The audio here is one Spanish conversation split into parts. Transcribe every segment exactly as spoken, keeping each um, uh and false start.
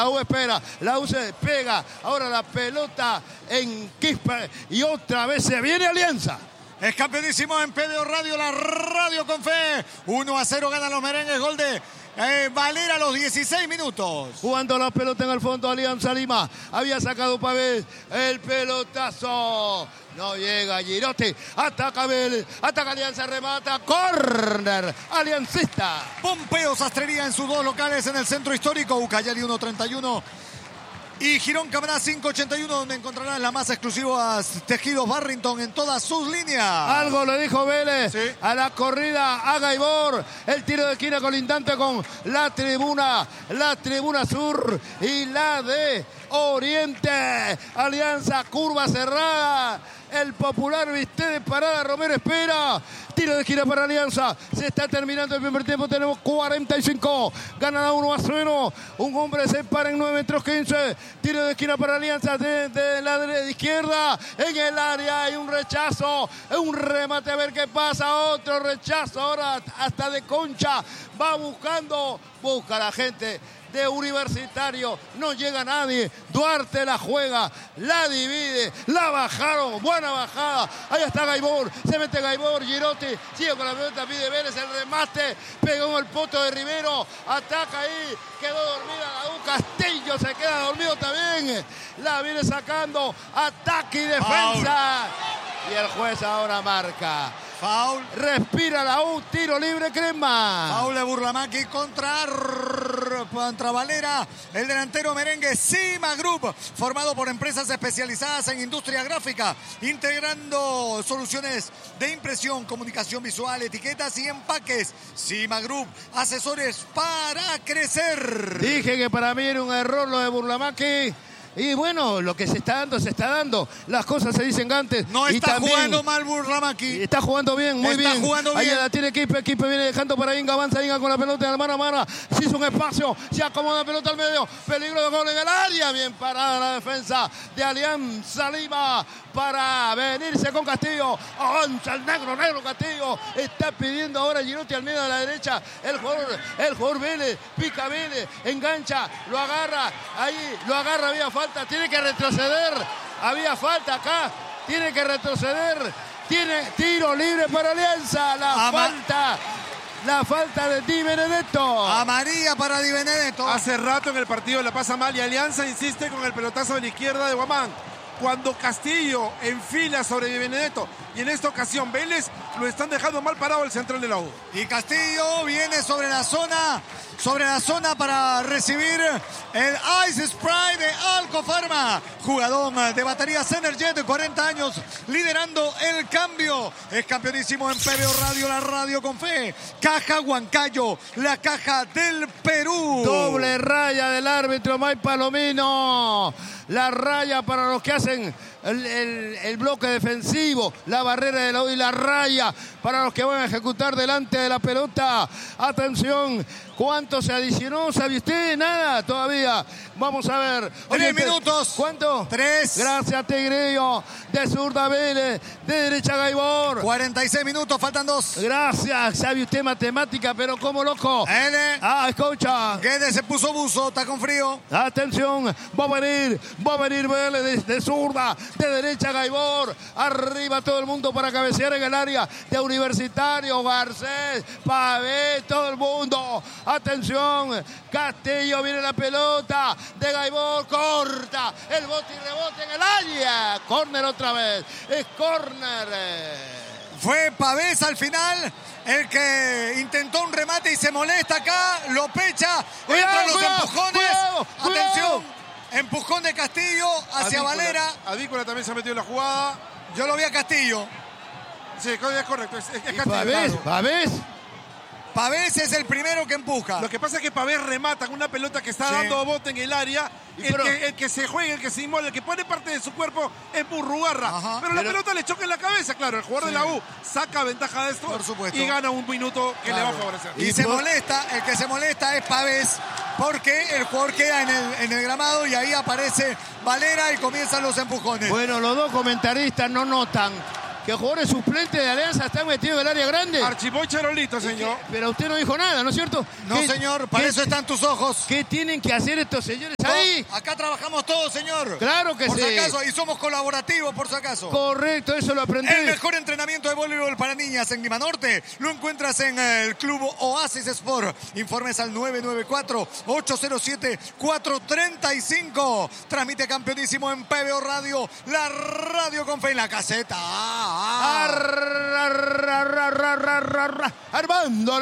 La U espera, la U se pega, ahora la pelota en Quispe y otra vez se viene Alianza. Es campeonísimo en P D O Radio, la radio con fe. uno a cero ganan los merengues, gol de eh, Valera a los dieciséis minutos. Jugando la pelota en el fondo, Alianza Lima. Había sacado Pavés, el pelotazo. No llega Girotti, ataca Vélez, ataca Alianza, remata, córner, aliancista. Pompeo Sastrería en sus dos locales en el centro histórico, Ucayali uno treinta y uno y Girón Camaná cinco ochenta y uno, donde encontrarán las más exclusivas tejidos Barrington en todas sus líneas. Algo le dijo Vélez, sí, a la corrida a Gaibor, el tiro de esquina colindante con la tribuna, la tribuna sur y la de Oriente. Alianza, curva cerrada. El popular viste de parada, Romero espera. Tiro de esquina para Alianza. Se está terminando el primer tiempo. Tenemos cuarenta y cinco. Ganan uno a cero. Un hombre se para en nueve metros quince. Tiro de esquina para Alianza de, de la de izquierda. En el área hay un rechazo. Un remate a ver qué pasa. Otro rechazo ahora hasta de Concha. Va buscando. Busca la gente de Universitario, no llega nadie. Duarte la juega, la divide, la bajaron, buena bajada. Ahí está Gaibor, se mete Gaibor, Girotti, sigue con la pelota, pide Vélez el remate, pegó en el poto de Rivero, ataca ahí, quedó dormida la U, Castillo se queda dormido también, la viene sacando, ataque y defensa. Y el juez ahora marca. Foul. Respira la U, tiro libre Crema. Foul de Burlamaqui contra, contra Valera. El delantero merengue Cima Group, formado por empresas especializadas en industria gráfica, integrando soluciones de impresión, comunicación visual, etiquetas y empaques. Cima Group, asesores para crecer. Dije que para mí era un error lo de Burlamaqui. Y bueno, lo que se está dando, se está dando. Las cosas se dicen antes. No y está también, jugando mal Burlamaqui. Está jugando bien, muy está bien. Está jugando Ahí bien. la tiene Quispe, Quispe viene dejando para Inga, avanza Inga con la pelota de mano a mano. Se hizo un espacio, se acomoda la pelota al medio. Peligro de gol en el área. Bien parada la defensa de Alianza Lima para venirse con Castillo. Avanza el negro, negro Castillo. Está pidiendo ahora Girotti al medio de la derecha. El jugador, el jugador Vélez, pica Vélez, engancha, lo agarra. Ahí lo agarra, había falta, tiene que retroceder. Había falta acá, tiene que retroceder. Tiene tiro libre para Alianza. La Ama falta, la falta de Di Benedetto. Amarilla para Di Benedetto. Hace rato en el partido la pasa mal y Alianza insiste con el pelotazo de la izquierda de Guamán. Cuando Castillo enfila sobre Di Benedetto y en esta ocasión Vélez lo están dejando mal parado el central de la U. Y Castillo viene sobre la zona, sobre la zona para recibir el Ice Spray de Alcofarma, jugador de baterías Energet de cuarenta años, liderando el cambio. Es campeonísimo en P B O Radio, la radio con fe. Caja Huancayo, la caja del Perú. Doble raya del árbitro May Palomino. La raya para los que hacen el, el, el bloque defensivo, la barrera de la U y la raya para los que van a ejecutar delante de la pelota. Atención, ¿cuánto se adicionó? ¿Sabe usted? Nada todavía. Vamos a ver. Tres minutos. ¿Cuánto? Tres. Gracias, Tigrillo. De zurda Vélez, de derecha Gaibor. cuarenta y seis minutos, faltan dos. Gracias, sabe usted matemática, pero como loco. N. Ah, escucha. Guedes se puso buzo, está con frío. Atención, va a venir, va a venir Vélez de, de zurda, de derecha Gaibor, arriba todo el mundo para cabecear en el área de Universitario, Garcés, Pavé, todo el mundo. Atención, Castillo, viene la pelota de Gaibor, corta, el bote y rebote en el área. Córner otra vez, es córner. Fue Pavés al final el que intentó un remate y se molesta acá, lo pecha, Cuidado, entran los cuidado, empujones. cuidado, cuidado. Atención, empujón de Castillo hacia Advíncula. Valera. Advíncula también se ha metido en la jugada. Yo lo vi a Castillo. Sí, es correcto, es, es, es Castillo. Pavés, claro. Pavés. Pavés es el primero que empuja. Lo que pasa es que Pavés remata con una pelota que está Sí. dando bote en el área. El, Pero- que, el que se juega, el que se inmola, el que pone parte de su cuerpo es Burrugarra. Ajá. Pero, la Pero- pelota le choca en la cabeza, claro. El jugador Sí. de la U saca ventaja de esto Por supuesto. y gana un minuto que Claro. le va a favorecer. Y, Y se por- molesta, el que se molesta es Pavés, porque el jugador queda en el, en el gramado y ahí aparece Valera y comienzan los empujones. Bueno, los dos comentaristas no notan que que jugadores suplentes de Alianza están metidos en el área grande. Archiboy Charolito, señor. Que, pero usted no dijo nada, ¿no es cierto? No, ¿Qué, señor, para qué, eso están tus ojos. ¿Qué tienen que hacer estos señores No, ahí? acá trabajamos todos, señor. Claro que por sí. Por si acaso, y somos colaborativos, por si acaso. Correcto, eso lo aprendí. El mejor entrenamiento de voleibol para niñas en Lima Norte lo encuentras en el Club Oasis Sport. Informes al nueve nueve cuatro, ocho cero siete, cuatro tres cinco. Transmite Campeonísimo en P B O Radio, la radio con fe en la caseta. Ah, ah. Armando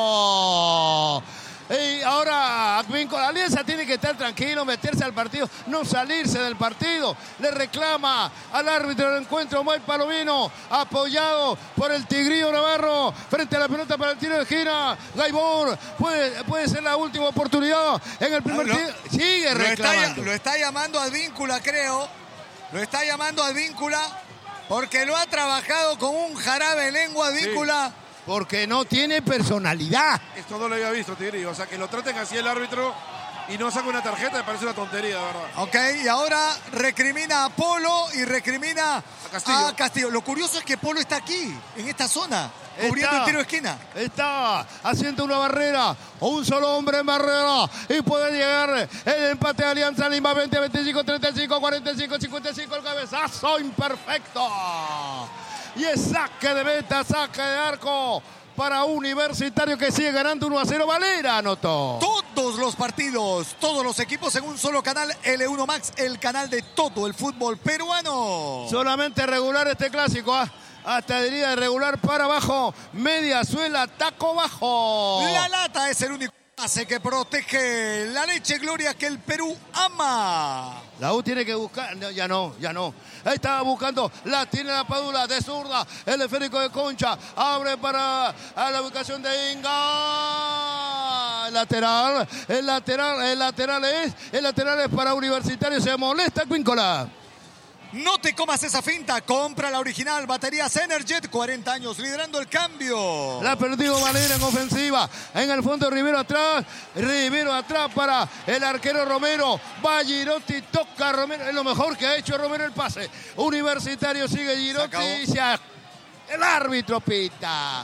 Leo. Y ahora Advíncula, Alianza tiene que estar tranquilo, meterse al partido, no salirse del partido. Le reclama al árbitro del encuentro, Mike Palomino, apoyado por el Tigrillo Navarro, frente a la pelota para el tiro de esquina. Gaibor, puede, puede ser la última oportunidad en el primer tiro. Sigue lo reclamando. Está, lo está llamando Advíncula, creo. Lo está llamando Advíncula porque lo ha trabajado con un jarabe de lengua Advíncula. Sí. Porque no tiene personalidad. Esto no lo había visto, Tigrillo. O sea, que lo traten así el árbitro y no saca una tarjeta, me parece una tontería, de verdad. Ok, y ahora recrimina a Polo y recrimina a Castillo. a Castillo. Lo curioso es que Polo está aquí, en esta zona, cubriendo está, el tiro de esquina. Está haciendo una barrera, un solo hombre en barrera, y puede llegar el empate de Alianza Lima. Veinte, veinticinco, treinta y cinco, cuarenta y cinco, cincuenta y cinco, el cabezazo imperfecto. Y es saque de meta, saque de arco para Universitario, que sigue ganando uno a cero. Valera anotó. Todos los partidos, todos los equipos en un solo canal, L uno Max, el canal de todo el fútbol peruano. Solamente regular este clásico, ¿eh? Hasta diría regular para abajo, media suela, taco bajo. La lata es el único pase que protege la leche Gloria que el Perú ama. La U tiene que buscar, no, ya no, ya no. Estaba buscando, la tiene la Padula de zurda, el esférico de Concha, abre para a la ubicación de Inga. El lateral, el lateral, el lateral es, el lateral es para Universitario, se molesta Advíncula. No te comas esa finta, compra la original, baterías Energet, cuarenta años liderando el cambio. La ha perdido Valera en ofensiva, en el fondo Rivero atrás, Rivero atrás para el arquero Romero, va Girotti, toca Romero, es lo mejor que ha hecho Romero el pase. Universitario sigue Girotti y se ha... el árbitro pita.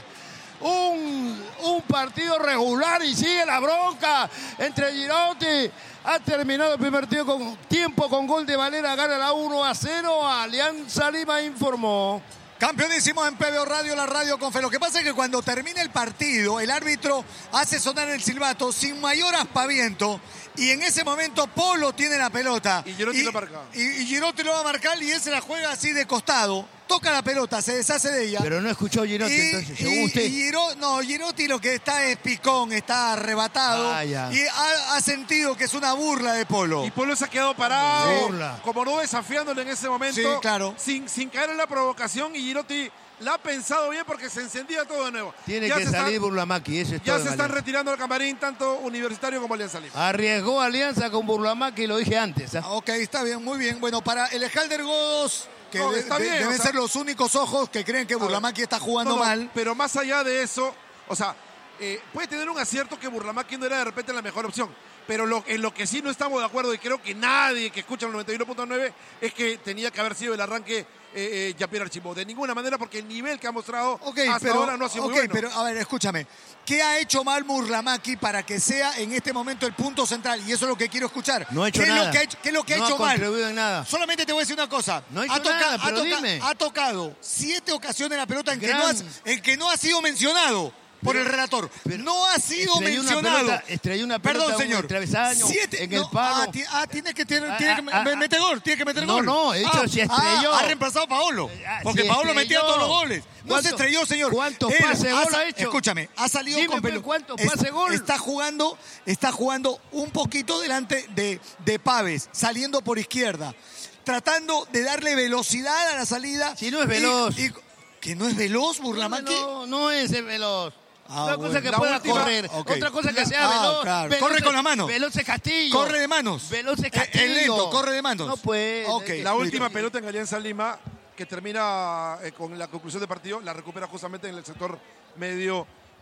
Un, un partido regular y sigue la bronca entre Girotti. Ha terminado el primer tiempo con, tiempo con gol de Valera, gana la uno a cero. Alianza Lima informó. Campeonísimo en P B O Radio, la radio con fe. Lo que pasa es que cuando termina el partido, el árbitro hace sonar el silbato sin mayor aspaviento. Y en ese momento Polo tiene la pelota. Y Girotti lo marca. Y, y Girotti lo va a marcar y él se la juega así de costado. Toca la pelota, se deshace de ella. Pero no escuchó Girotti, y, entonces, según y, usted. Y Giro, no, Girotti lo que está es picón, está arrebatado. Ah, y ha, ha sentido que es una burla de Polo. Y Polo se ha quedado parado, burla. como no desafiándole en ese momento. Sí, claro. Sin, sin caer en la provocación, y Girotti la ha pensado bien porque se encendía todo de nuevo. Tiene ya que salir Burlamaqui, eso es Ya todo. se están retirando al camarín, tanto Universitario como Alianza Lima. Arriesgó Alianza con Burlamaqui, lo dije antes. ¿eh? Ok, está bien, muy bien. Bueno, para el Escalder Godos, que No, de, está de, bien, deben o sea, ser los únicos ojos que creen que Burlamaqui está jugando no, no, mal. Pero más allá de eso, o sea, eh, puede tener un acierto que Burlamaqui no era de repente la mejor opción. Pero lo, en lo que sí no estamos de acuerdo, y creo que nadie que escucha el noventa y uno punto nueve, es que tenía que haber sido el arranque eh, eh, Jean-Pierre Archimbaud. De ninguna manera, porque el nivel que ha mostrado Okay, hasta pero, ahora no ha sido okay, muy bueno. pero a ver, escúchame. ¿Qué ha hecho mal Burlamaqui para que sea en este momento el punto central? Y eso es lo que quiero escuchar. No ha hecho ¿Qué nada. Es lo que ha hecho, ¿Qué es lo que no ha hecho ha mal? contribuido en nada. Solamente te voy a decir una cosa. No ha hecho ha, toca, nada, ha, pero toca, dime. ha tocado siete ocasiones la pelota en que, Gran... no has, en que no ha sido mencionado por pero, el relator. No ha sido estrelló mencionado. Una pelota, estrelló una pelota Perdón, señor. En el travesaño, Siete, en no, el palo. Ah, ti, ah tiene que, tiene, Ah, tiene que ah, meter gol. Tiene que meter no, gol. No, no, hecho ah, si estrelló. Ah, ha reemplazado a Paolo. Ah, porque si Paolo metía todos los goles. No se estrelló, señor. ¿Cuántos Él pases ha, gol ha hecho? Escúchame, ha salido Dime, con pero pelo. ¿cuántos Es, pases gol? Está jugando, está jugando un poquito delante de, de Paves, saliendo por izquierda, tratando de darle velocidad a la salida. Si no es veloz. Y, y, ¿Que no es veloz, Burlamaqui? No, no es veloz. Ah, Otra bueno. cosa que La pueda última, correr, okay. otra cosa que La, sea ah, veloz. claro. veloz. Corre con la mano. Veloz es Castillo. Corre de manos. Veloz es Castillo. Es lento, corre de manos. No puede. Okay. La última pelota en Alianza Lima, que termina eh, con la conclusión del partido, la recupera justamente en el sector medio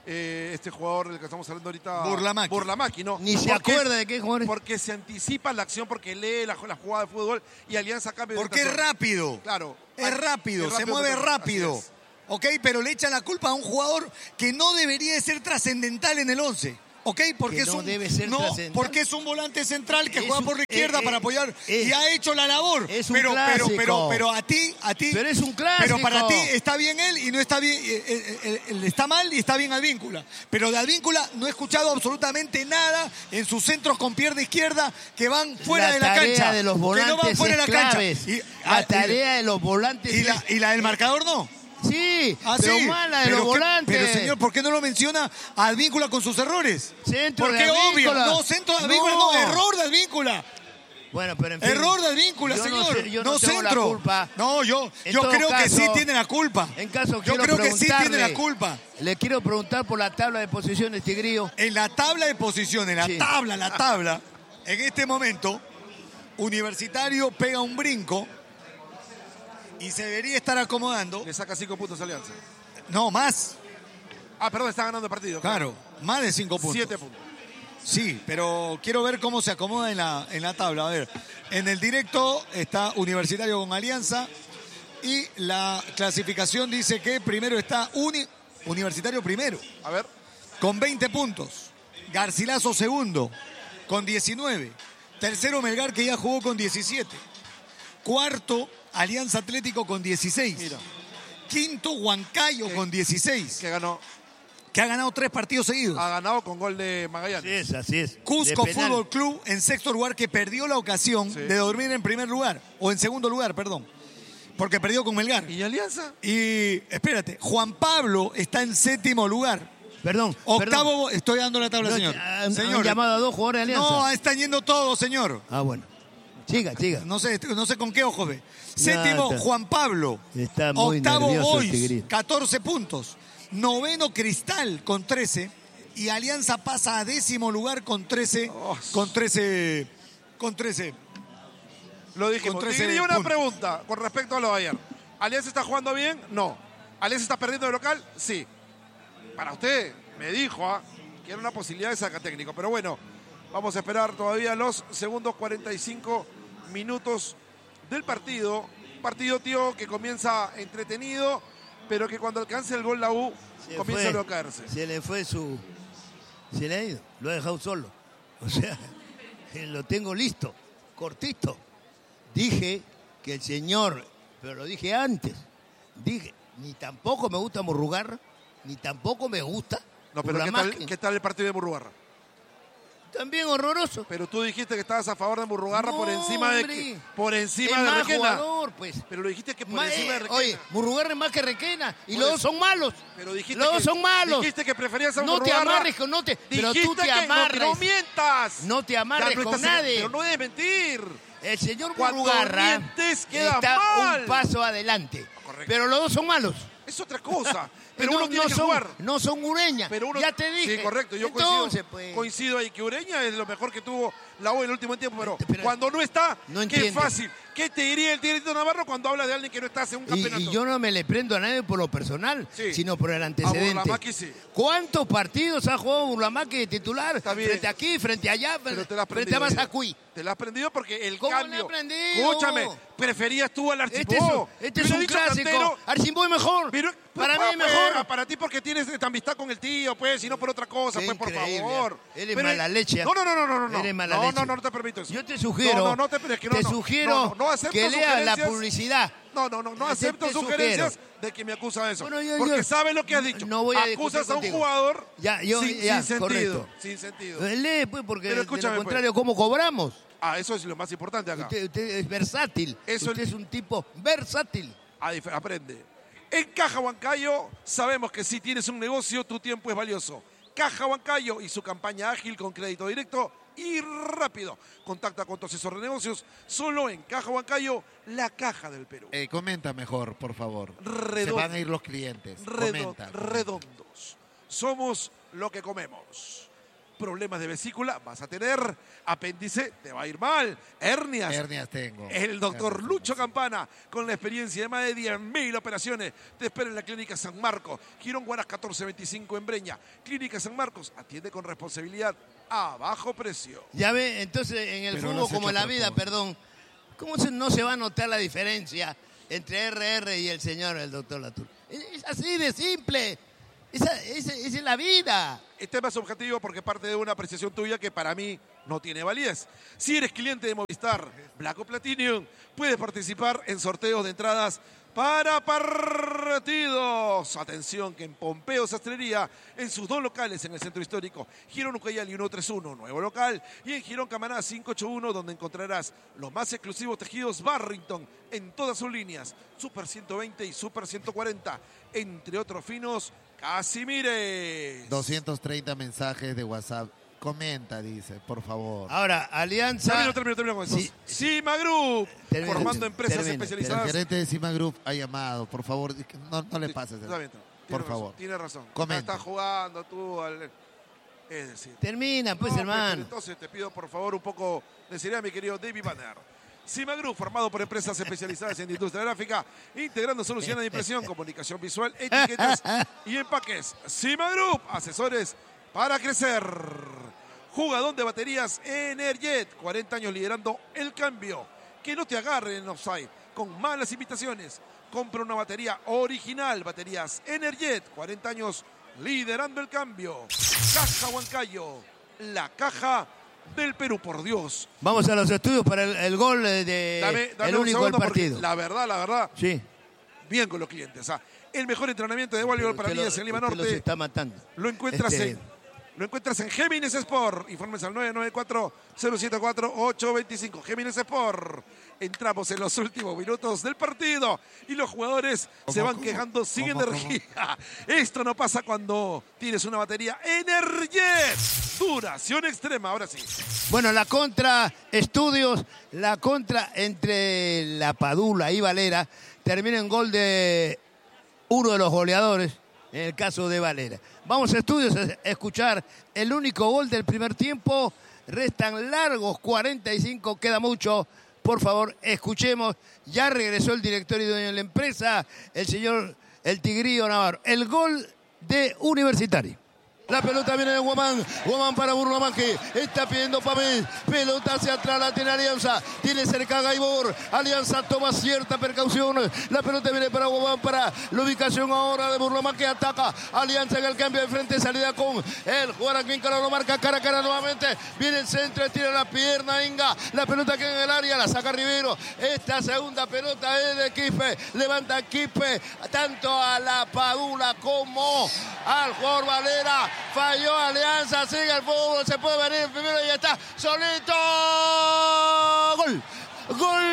eh, este jugador del que estamos hablando ahorita. Burlamaqui. Burlamaqui, ¿no? Ni se Porque acuerda es- de qué jugador es. Porque se anticipa la acción, porque lee la, la jugada de fútbol y Alianza cambia de Porque es orientación. rápido. Claro. Es rápido, Es se mueve pero- rápido. así es. ¿Ok? Pero le echan la culpa a un jugador que no debería de ser trascendental en el once. ¿Ok? Porque Que es no un, debe ser no, trascendental. porque es un volante central que Es juega un- por la izquierda eh, para eh, apoyar eh, y ha hecho la labor. es un pero, pero, clásico. pero, pero a ti, a ti. Pero es un clásico. Pero para ti está bien él y no está bien, eh, eh, eh, eh, está mal y está bien Advíncula. Pero de Advíncula no he escuchado absolutamente nada en sus centros con pierna izquierda que van fuera la de la tarea cancha. de los que volantes no van fuera de la es cancha. claves. Y, la ah, y- tarea de los volantes y la, es- y la del marcador no. Sí, Ah, pero sí. mala de Pero los qué- volantes. Pero señor, ¿por qué no lo menciona a Advíncula con sus errores? Centro Porque de obvio, Advíncula. no, centro de Advíncula, no, No. error de Advíncula. Bueno, pero en fin. Error de Advíncula, yo señor. No, sé, yo no, no tengo centro. la culpa. No, yo, En yo todo creo que caso, sí tiene la culpa. En caso yo quiero creo que sí tiene preguntarle, la culpa. Le quiero preguntar por la tabla de posiciones, Tigrillo. En la tabla de posiciones, la Sí. tabla, la tabla, en este momento, Universitario pega un brinco y se debería estar acomodando. Le saca cinco puntos a Alianza. No, más. Ah, perdón, está ganando el partido. Claro, más de cinco puntos. Siete puntos. Sí, pero quiero ver cómo se acomoda en la, en la tabla. A ver, en el directo está Universitario con Alianza y la clasificación dice que primero está Uni- Universitario primero A ver. con veinte puntos. Garcilaso segundo con diecinueve. Tercero Melgar que ya jugó con diecisiete. Cuarto Alianza Atlético con dieciséis. Mira. Quinto Huancayo ¿Qué? con dieciséis. Que ganó. Que ha ganado tres partidos seguidos. Ha ganado con gol de Magallanes. es, así es. Cusco De penal. Fútbol Club en sexto lugar que perdió la ocasión Sí. de dormir en primer lugar, o en segundo lugar, perdón, porque perdió con Melgar. ¿Y Alianza? Y espérate, Juan Pablo está en séptimo lugar. Perdón. Octavo, estoy dando la tabla, No, señor. han- han Señor, llamado a dos jugadores de Alianza. no, están yendo todos, señor. Ah, bueno. Siga, siga. No sé, no sé con qué ojo ve. Séptimo, está- Juan Pablo. está muy Octavo, nervioso el Boys, Tigrillo. catorce puntos. Noveno, Cristal, con trece. Y Alianza pasa a décimo lugar con trece. Oh. Con trece. Con trece. Lo dijimos. Con trece Tigre, y una puntos. pregunta con respecto a lo de ayer. ¿Alianza está jugando bien? No. ¿Alianza está perdiendo de local? Sí. Para usted, me dijo ah, que era una posibilidad de sacar técnico. Pero bueno, vamos a esperar todavía los segundos cuarenta y cinco minutos del partido. Partido, tío, que comienza entretenido, pero que cuando alcance el gol la U Se comienza fue. a bloquearse. Se le fue su... Se le ha ido. Lo ha dejado solo. O sea, lo tengo listo, cortito. Dije que el señor, pero lo dije antes, dije, ni tampoco me gusta Murrugarra, ni tampoco me gusta No, pero ¿qué tal, Burlamaqui. ¿qué tal el partido de Murrugarra? También horroroso. Pero tú dijiste que estabas a favor de Murrugarra por No, encima de hombre. por Es encima de más Requena. jugador, pues. Pero lo dijiste que por Ma- encima de eh, Requena. oye, Murrugarra es más que Requena. Y Por los dos eso. son malos. Pero dijiste los que, dos son malos. Dijiste que preferías a No te Murrugarra. amarres con... No te, pero tú Dijiste te que no, amarres. no mientas. No te amarres Ya no con estás- nadie. Pero no debes mentir. El señor Cuando Murrugarra mientes, queda está mal. un paso adelante. Correcto. Pero los dos son malos. Es otra cosa. Pero no, uno tiene no que son, jugar. No son Ureña. Pero uno, ya te dije. Sí, correcto. Yo Entonces, coincido, pues, coincido ahí que Ureña es lo mejor que tuvo la U en el último tiempo. Pero, Pero- cuando no está, No qué entiende. fácil. ¿Qué te diría el Tigrito Navarro cuando habla de alguien que no está hace un y, campeonato? y yo no me le prendo a nadie por lo personal, Sí. sino por el A antecedente. Burlamaqui sí. ¿Cuántos partidos ha jugado Burlamaqui de titular? Está bien. Frente aquí, frente allá, Pero te la has frente a aprendido. Mazacuí. Te la has aprendido porque el ¿Cómo le he cambio. aprendido? Escúchame, preferías tú al Este es, Archipó. un- este Me es hubiera un dicho clásico. Cantero, Archimboy mejor. pero- Para pues, mí pues, mejor. Para ti porque tienes esta amistad con el tío, pues, y no por otra cosa, Qué pues, por increíble. favor. Eres Pero- mala leche. No, no, no, no, no, no. Eres mala no, leche. no, no, no te permito eso. Yo te sugiero, No, no, no te, pero es que no, te no. sugiero No, no, no acepto que leas la sugerencias. publicidad. No, no, no, no Te- acepto te sugerencias sugiero. de que me acusa de eso. Bueno, yo- porque yo- sabes lo que has dicho. no voy a discutir Acusas a un contigo. jugador Ya, yo- sin, ya, sin sentido. correcto. Sin sentido. Eh, Lee, pues, porque Pero de escúchame, lo pues. contrario, ¿cómo cobramos? Ah, eso es lo más importante acá. Usted, usted es versátil. Eso- usted es un tipo versátil. A dif- Aprende. En Caja Huancayo sabemos que si tienes un negocio, tu tiempo es valioso. Caja Huancayo y su campaña ágil con crédito directo y rápido. Contacta con tu asesor de negocios solo en Caja Huancayo, la caja del Perú. Eh, comenta mejor, por favor. Redondo. Se van a ir los clientes. Redo- Comenta. comenta. redondos. Somos lo que comemos. problemas de vesícula, vas a tener apéndice, te va a ir mal, hernias. Hernias tengo. El doctor Hernias Lucho tengo. Campana, con la experiencia de más de diez mil operaciones, te espera en la Clínica San Marcos, Girón Guaras catorce veinticinco en Breña. Clínica San Marcos, atiende con responsabilidad a bajo precio. Ya ve, entonces en el Pero fútbol lo has como en hecho la a vida, propósito. perdón, ¿cómo se- no se va a notar la diferencia entre R R y el señor, el doctor Latour? Es, es así de simple. Esa, esa- esa es la vida. Este es más objetivo porque parte de una apreciación tuya que para mí no tiene validez. Si eres cliente de Movistar Black o Platinum, puedes participar en sorteos de entradas para partidos. Atención que en Pompeo Sastrería, en sus dos locales en el centro histórico, Girón Ucayali ciento treinta y uno, nuevo local, y en Girón Camaná quinientos ochenta y uno, donde encontrarás los más exclusivos tejidos Barrington en todas sus líneas, Super ciento veinte y Super ciento cuarenta, entre otros finos, Casimires. doscientos treinta mensajes de WhatsApp. Comenta, dice, por favor. Ahora, Alianza... Termino, termino, termino con eso. Sí. Cima Group, Termina, formando empresas termina, El especializadas. gerente de Cima Group ha llamado, por favor, no, no le Sí, pases. está bien, tiene Por razón, favor. Tiene razón. Comenta. Estás jugando tú al... Es decir... Termina, pues, No, hermano. Entonces te pido, por favor, un poco de seriedad, mi querido David Banner. Cima Group, formado por empresas especializadas en industria gráfica, integrando soluciones de impresión, comunicación visual, etiquetas y empaques. Cima Group, asesores para crecer. Jugador de baterías Energet, cuarenta años liderando el cambio. Que no te agarren en offside con malas invitaciones. Compra una batería original, baterías Energet, cuarenta años liderando el cambio. Caja Huancayo, la caja del Perú, por Dios. Vamos a los estudios para el, el gol de Dame, dame el un único del segundo porque partido. La verdad, la verdad, Sí. bien con los clientes. ¿Ah? El mejor entrenamiento de voleibol para Usted lo- niñas en Lima usted los Norte. está matando. Lo encuentras Este, en lo encuentras en Géminis Sport. Informes al nueve nueve cuatro, cero siete cuatro, ocho dos cinco. Géminis Sport. Entramos en los últimos minutos del partido y los jugadores se van cómo? quejando sin ¿Cómo, energía. Esto no pasa cuando tienes una batería Energet. Duración extrema. Ahora sí. Bueno, la contra Estudios, la contra entre la Padula y Valera, termina en gol de uno de los goleadores, en el caso de Valera. Vamos a Estudios a escuchar el único gol del primer tiempo. Restan largos cuarenta y cinco, queda mucho. Por favor, escuchemos. Ya regresó el director y dueño de la empresa, el señor El Tigrillo Navarro. El gol de Universitario. La pelota viene de Guamán. Guamán para Burlomán que está pidiendo papel. Pelota hacia atrás, la tiene Alianza. Tiene cerca a Gaibor. Alianza toma cierta precaución. La pelota viene para Guamán para la ubicación ahora de Burlomán que ataca. Alianza en el cambio de frente, salida con el Guaraquín que lo marca cara a cara nuevamente. Viene el centro, tira la pierna Inga. La pelota que en el área la saca Rivero. Esta segunda pelota es de Quispe. Levanta Quispe tanto a la Padula como al jugador Valera. Falló Alianza, sigue el fútbol, se puede venir primero y ya está. Solito. Gol. Gol.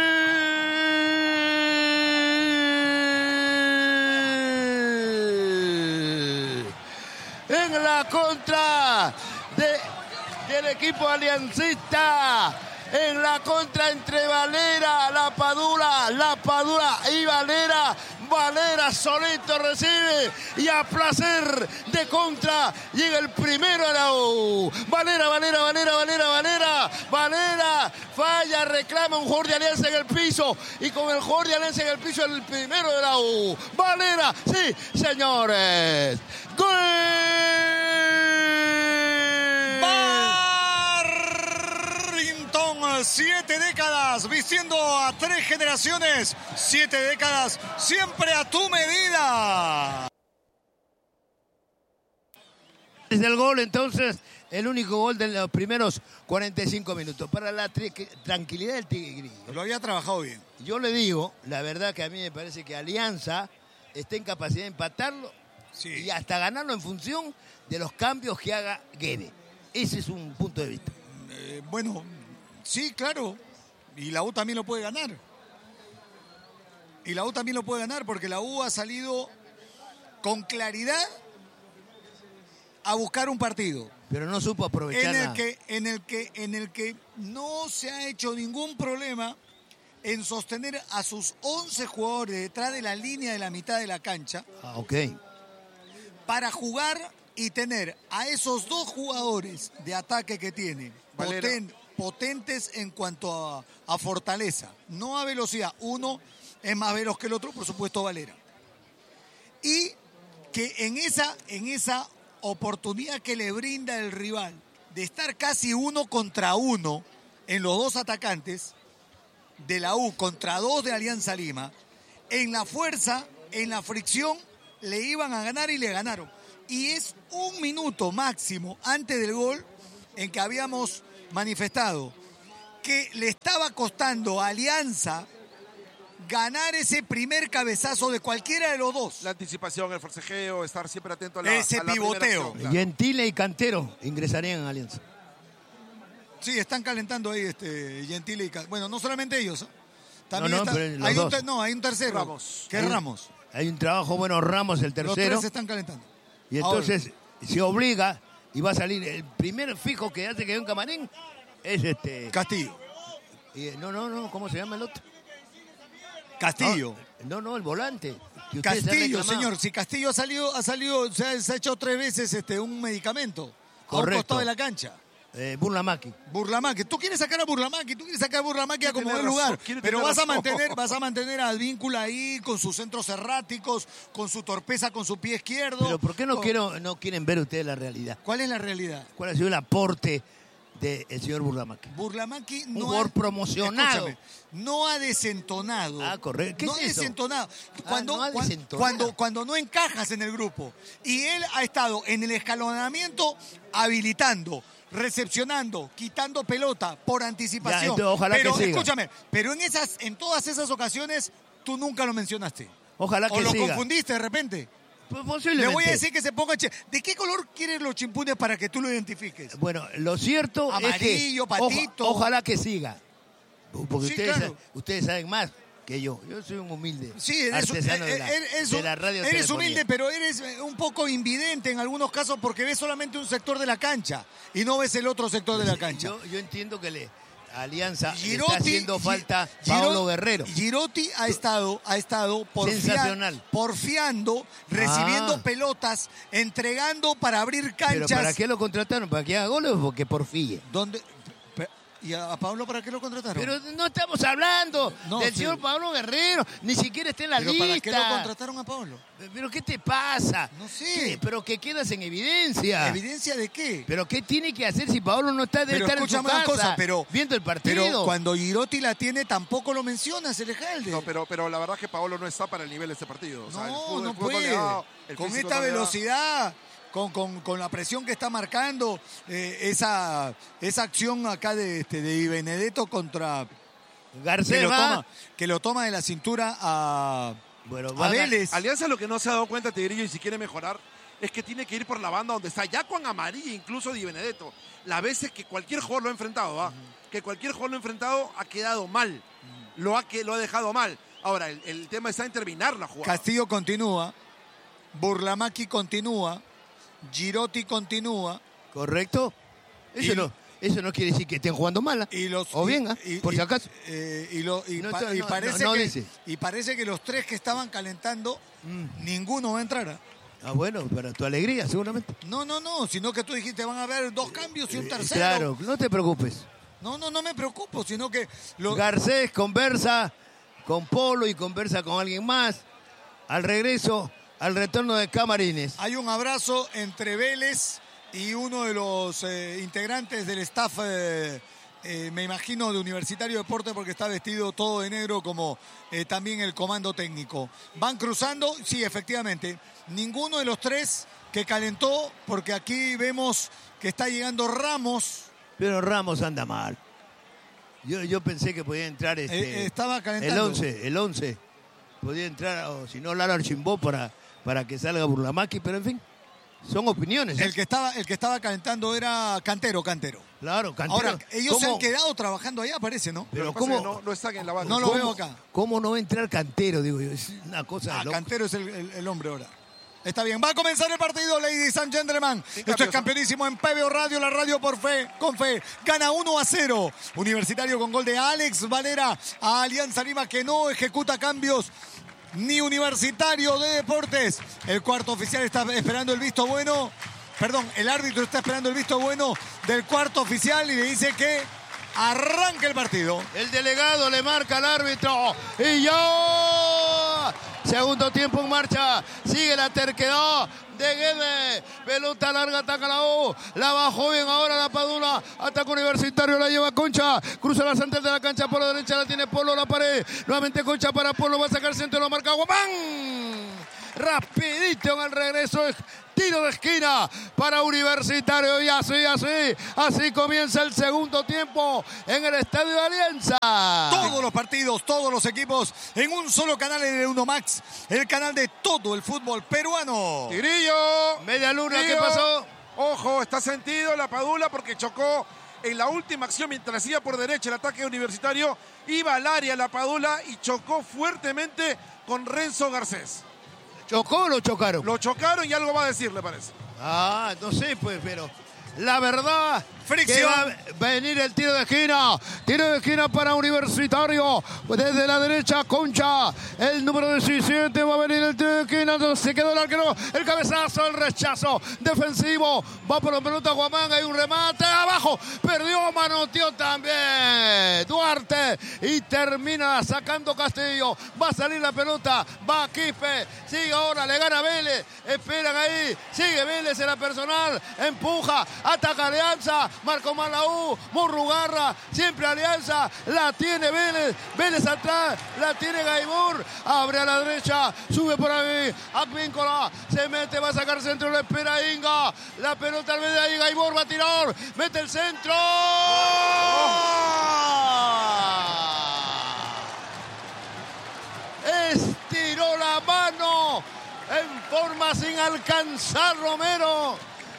En la contra de, del equipo aliancista. En la contra entre Valera, la Padula, la Padula y Valera. Valera solito recibe y a placer de contra llega el primero a la U. Valera, Valera, Valera, Valera, Valera. Valera falla, reclama un jugador de Alianza en el piso y con el jugador de Alianza en el piso el primero de la U. Valera, sí, señores. ¡Gol! Siete décadas vistiendo a tres generaciones. Siete décadas siempre a tu medida. Desde el gol, entonces, el único gol de los primeros cuarenta y cinco minutos. Para la tri- tranquilidad del Tigrillo. Lo había trabajado bien. Yo le digo, la verdad que a mí me parece que Alianza está en capacidad de empatarlo Sí. y hasta ganarlo en función de los cambios que haga Guede. Ese es un punto de vista. Eh, bueno, sí, claro. Y la U también lo puede ganar. Y la U también lo puede ganar porque la U ha salido con claridad a buscar un partido. Pero no supo aprovechar En el nada. que, en el que, en el que no se ha hecho ningún problema en sostener a sus once jugadores detrás de la línea de la mitad de la cancha Ah, ok. para jugar y tener a esos dos jugadores de ataque que tiene, poten, potentes en cuanto a, a fortaleza, no a velocidad. Uno es más veloz que el otro, por supuesto, Valera. Y que en esa, en esa oportunidad que le brinda el rival de estar casi uno contra uno en los dos atacantes de la U contra dos de Alianza Lima, en la fuerza, en la fricción, le iban a ganar y le ganaron. Y es un minuto máximo antes del gol en que habíamos manifestado que le estaba costando a Alianza ganar ese primer cabezazo de cualquiera de los dos. La anticipación, el forcejeo, estar siempre atento a la Ese a la pivoteo. acción, claro. Gentile y Cantero ingresarían en Alianza. Sí, están calentando ahí este Gentile y Ca- bueno, no solamente ellos. ¿eh? También No, no, está- pero los hay un dos. ter- no, hay un tercero. Ramos. Que es Hay- Ramos. Hay un trabajo bueno, Ramos el Los tercero. tres están calentando. Y entonces se obliga y va a salir. El primer fijo que hace que hay un camarín es este. Castillo. y, no, no, no, ¿cómo se llama el otro? Castillo. No, no, el volante. que ustedes han Castillo, reclamado. señor. Si Castillo ha salido, ha salido, se ha, se ha hecho tres veces este, un medicamento. A un Correcto. costado de la cancha. Eh, Burlamaqui. Burlamaqui. Tú quieres sacar a Burlamaqui, tú quieres sacar a Burlamaqui a como Tiene el lugar. razón, quiere Pero tener vas a razón. mantener, vas a mantener a Advíncula ahí con sus centros erráticos, con su torpeza, con su pie izquierdo. Pero ¿por qué no, con- quiero, no quieren ver ustedes la realidad? ¿Cuál es la realidad? ¿Cuál ha sido el aporte del señor Burlamaqui? Burlamaqui no jugador ha, promocionado. escúchame, no ha desentonado. Ah, correcto. ¿Qué no es ha eso? desentonado. Cuando, no ha cuan- desentonado. cuando, cuando no encajas en el grupo. Y él ha estado en el escalonamiento habilitando, recepcionando, quitando pelota por anticipación. Ya, entonces, ojalá pero que siga. escúchame, pero en esas, en todas esas ocasiones tú nunca lo mencionaste. Ojalá o que lo siga. confundiste de repente. Pues Le posiblemente. voy a decir que se ponga... che- ¿De qué color quieren los chimpunes para que tú lo identifiques? Bueno, lo cierto Amarillo, es que oja- patito. ojalá que siga. Porque Sí, ustedes, claro. ustedes saben más que yo. Yo soy un humilde Sí, eres, artesano de, la, eres- eres de un- la radio. eres humilde, pero eres eh, un poco invidente en algunos casos porque ves solamente un sector de la cancha y no ves el otro sector de la cancha. Yo, yo entiendo que le Alianza le Girotti- está haciendo falta Gi- Paolo Giro- Guerrero. Girotti ha estado, ha estado porfia- Sensacional. porfiando, recibiendo Ah. pelotas, entregando para abrir ¿Pero canchas. para qué lo contrataron? ¿Para que haga goles o porque porfíe? ¿Dónde? Pe- ¿Y a a Pablo para qué lo contrataron? Pero no estamos hablando No, del sí. señor Pablo Guerrero, ni siquiera está en la ¿Pero lista. para qué lo contrataron a Pablo? ¿Pero qué te pasa? No sé. ¿Qué? ¿Pero que quedas en evidencia? ¿Evidencia de qué? ¿Pero qué tiene que hacer si Pablo no está? Debe Pero estar en su escúchame casa, una cosa, pero- viendo el partido. Pero cuando Girotti la tiene tampoco lo mencionas, el Ejalde. No, pero, pero la verdad es que Paolo no está para el nivel de este partido. O sea, el No, fútbol- no el fútbol puede. le da, el Con físico esta no le da. velocidad, con, con- con la presión que está marcando, eh, esa, esa acción acá de, este, de Di Benedetto contra... Que Garcés lo, va. toma, que lo toma de la cintura a, Bueno, a va a- Vélez. Alianza lo que no se ha dado cuenta, Tigrillo, y si quiere mejorar, es que tiene que ir por la banda donde está, ya con Amarilla, incluso Di Benedetto. Las veces que cualquier jugador lo ha enfrentado, ¿ah? Que cualquier jugador lo ha enfrentado ha quedado mal. Lo ha, que, lo ha dejado mal. Ahora, el, el tema está en terminar la jugada. Castillo continúa, Burlamaqui continúa, Girotti continúa. ¿Correcto? Eso, Y- no, eso no quiere decir que estén jugando mal. Y los, o bien, ¿ah? y- por y- si acaso. eh, y, lo- y No, pa- no, y no, parece no que, dice. y parece que los tres que estaban calentando, ninguno va a entrar. ¿ah? Ah, bueno, para tu alegría, seguramente. No, no, no, sino que tú dijiste van a haber dos cambios y un Eh, tercero. Claro, no te preocupes. No, no, no me preocupo, sino que lo, Garcés conversa con Polo y conversa con alguien más. Al regreso, al retorno de Camarines. hay un abrazo entre Vélez y uno de los eh, integrantes del staff, eh, eh, me imagino, de Universitario Deporte, porque está vestido todo de negro como eh, también el comando técnico. Van cruzando, sí, efectivamente. Ninguno de los tres que calentó, porque aquí vemos que está llegando Ramos. Pero Ramos anda mal. Yo, yo pensé que podía entrar este, Eh, estaba calentando. el once, el once. Podía entrar, o si no, Lalo Archimbó para, para que salga Burlamaqui, pero en fin, son opiniones. ¿eh? El que estaba, el que estaba calentando era Cantero, Cantero. Claro, Cantero. Ahora, ellos se ¿Cómo- han quedado trabajando allá, parece, ¿no? Pero Lo que pasa ¿cómo, es que no, no están en la banda. No lo cómo- veo acá. ¿Cómo no va a entrar Cantero? Digo yo, es una cosa de Ah, loco. Cantero es el, el- el hombre ahora. Está bien, va a comenzar el partido, ladies and gentlemen. Esto cambios, es campeonísimo en P B O Radio, la radio por fe, con fe. Gana uno a cero. Universitario con gol de Alex Valera a Alianza Lima, que no ejecuta cambios. Ni Universitario de Deportes. El cuarto oficial está esperando el visto bueno. perdón, el árbitro está esperando el visto bueno del cuarto oficial y le dice que arranque el partido. El delegado le marca al árbitro y ya. Segundo tiempo en marcha. Sigue la terquedad de Guedes. Pelota larga, ataca la U. La bajó bien ahora la Padula. Ataca Universitario, la lleva Concha. Cruza la central de la cancha por la derecha. La tiene Polo, la pared. Nuevamente Concha para Polo. Va a sacar el centro, lo marca Guamán. Rapidito en el regreso. Tiro de esquina para Universitario y así, así, así comienza el segundo tiempo en el Estadio de Alianza. Todos los partidos, todos los equipos en un solo canal en el Uno Max, el canal de todo el fútbol peruano. Tigrillo. Media luna, Tigrillo. ¿qué pasó? Ojo, está sentido la Padula porque chocó en la última acción mientras iba por derecha el ataque Universitario. Iba al área la Padula y chocó fuertemente con Renzo Garcés. ¿Chocó o lo chocaron? Lo chocaron y algo va a decir, le parece. Ah, no sé, pues, pero la verdad, fricción. Que va a venir el tiro de esquina. Tiro de esquina para Universitario. Desde la derecha, Concha. El número diecisiete va a venir el tiro de esquina. Se quedó el arquero. El cabezazo, el rechazo defensivo. Va por la pelota Guamán. Hay un remate abajo. Perdió, manoteó también Duarte. Y termina sacando Castillo. Va a salir la pelota. Va Quispe. Sigue ahora. Le gana Vélez. Esperan ahí. Sigue Vélez en la personal. Empuja. Ataca Alianza. Marco Malaú, Murrugarra, siempre Alianza, la tiene Vélez, Vélez atrás, la tiene Gaibor, abre a la derecha, sube por ahí, Advíncola, se mete, va a sacar centro, lo espera Inga, la pelota al medio de ahí, Gaibor va a tirar, mete el centro. Estiró la mano en forma sin alcanzar Romero.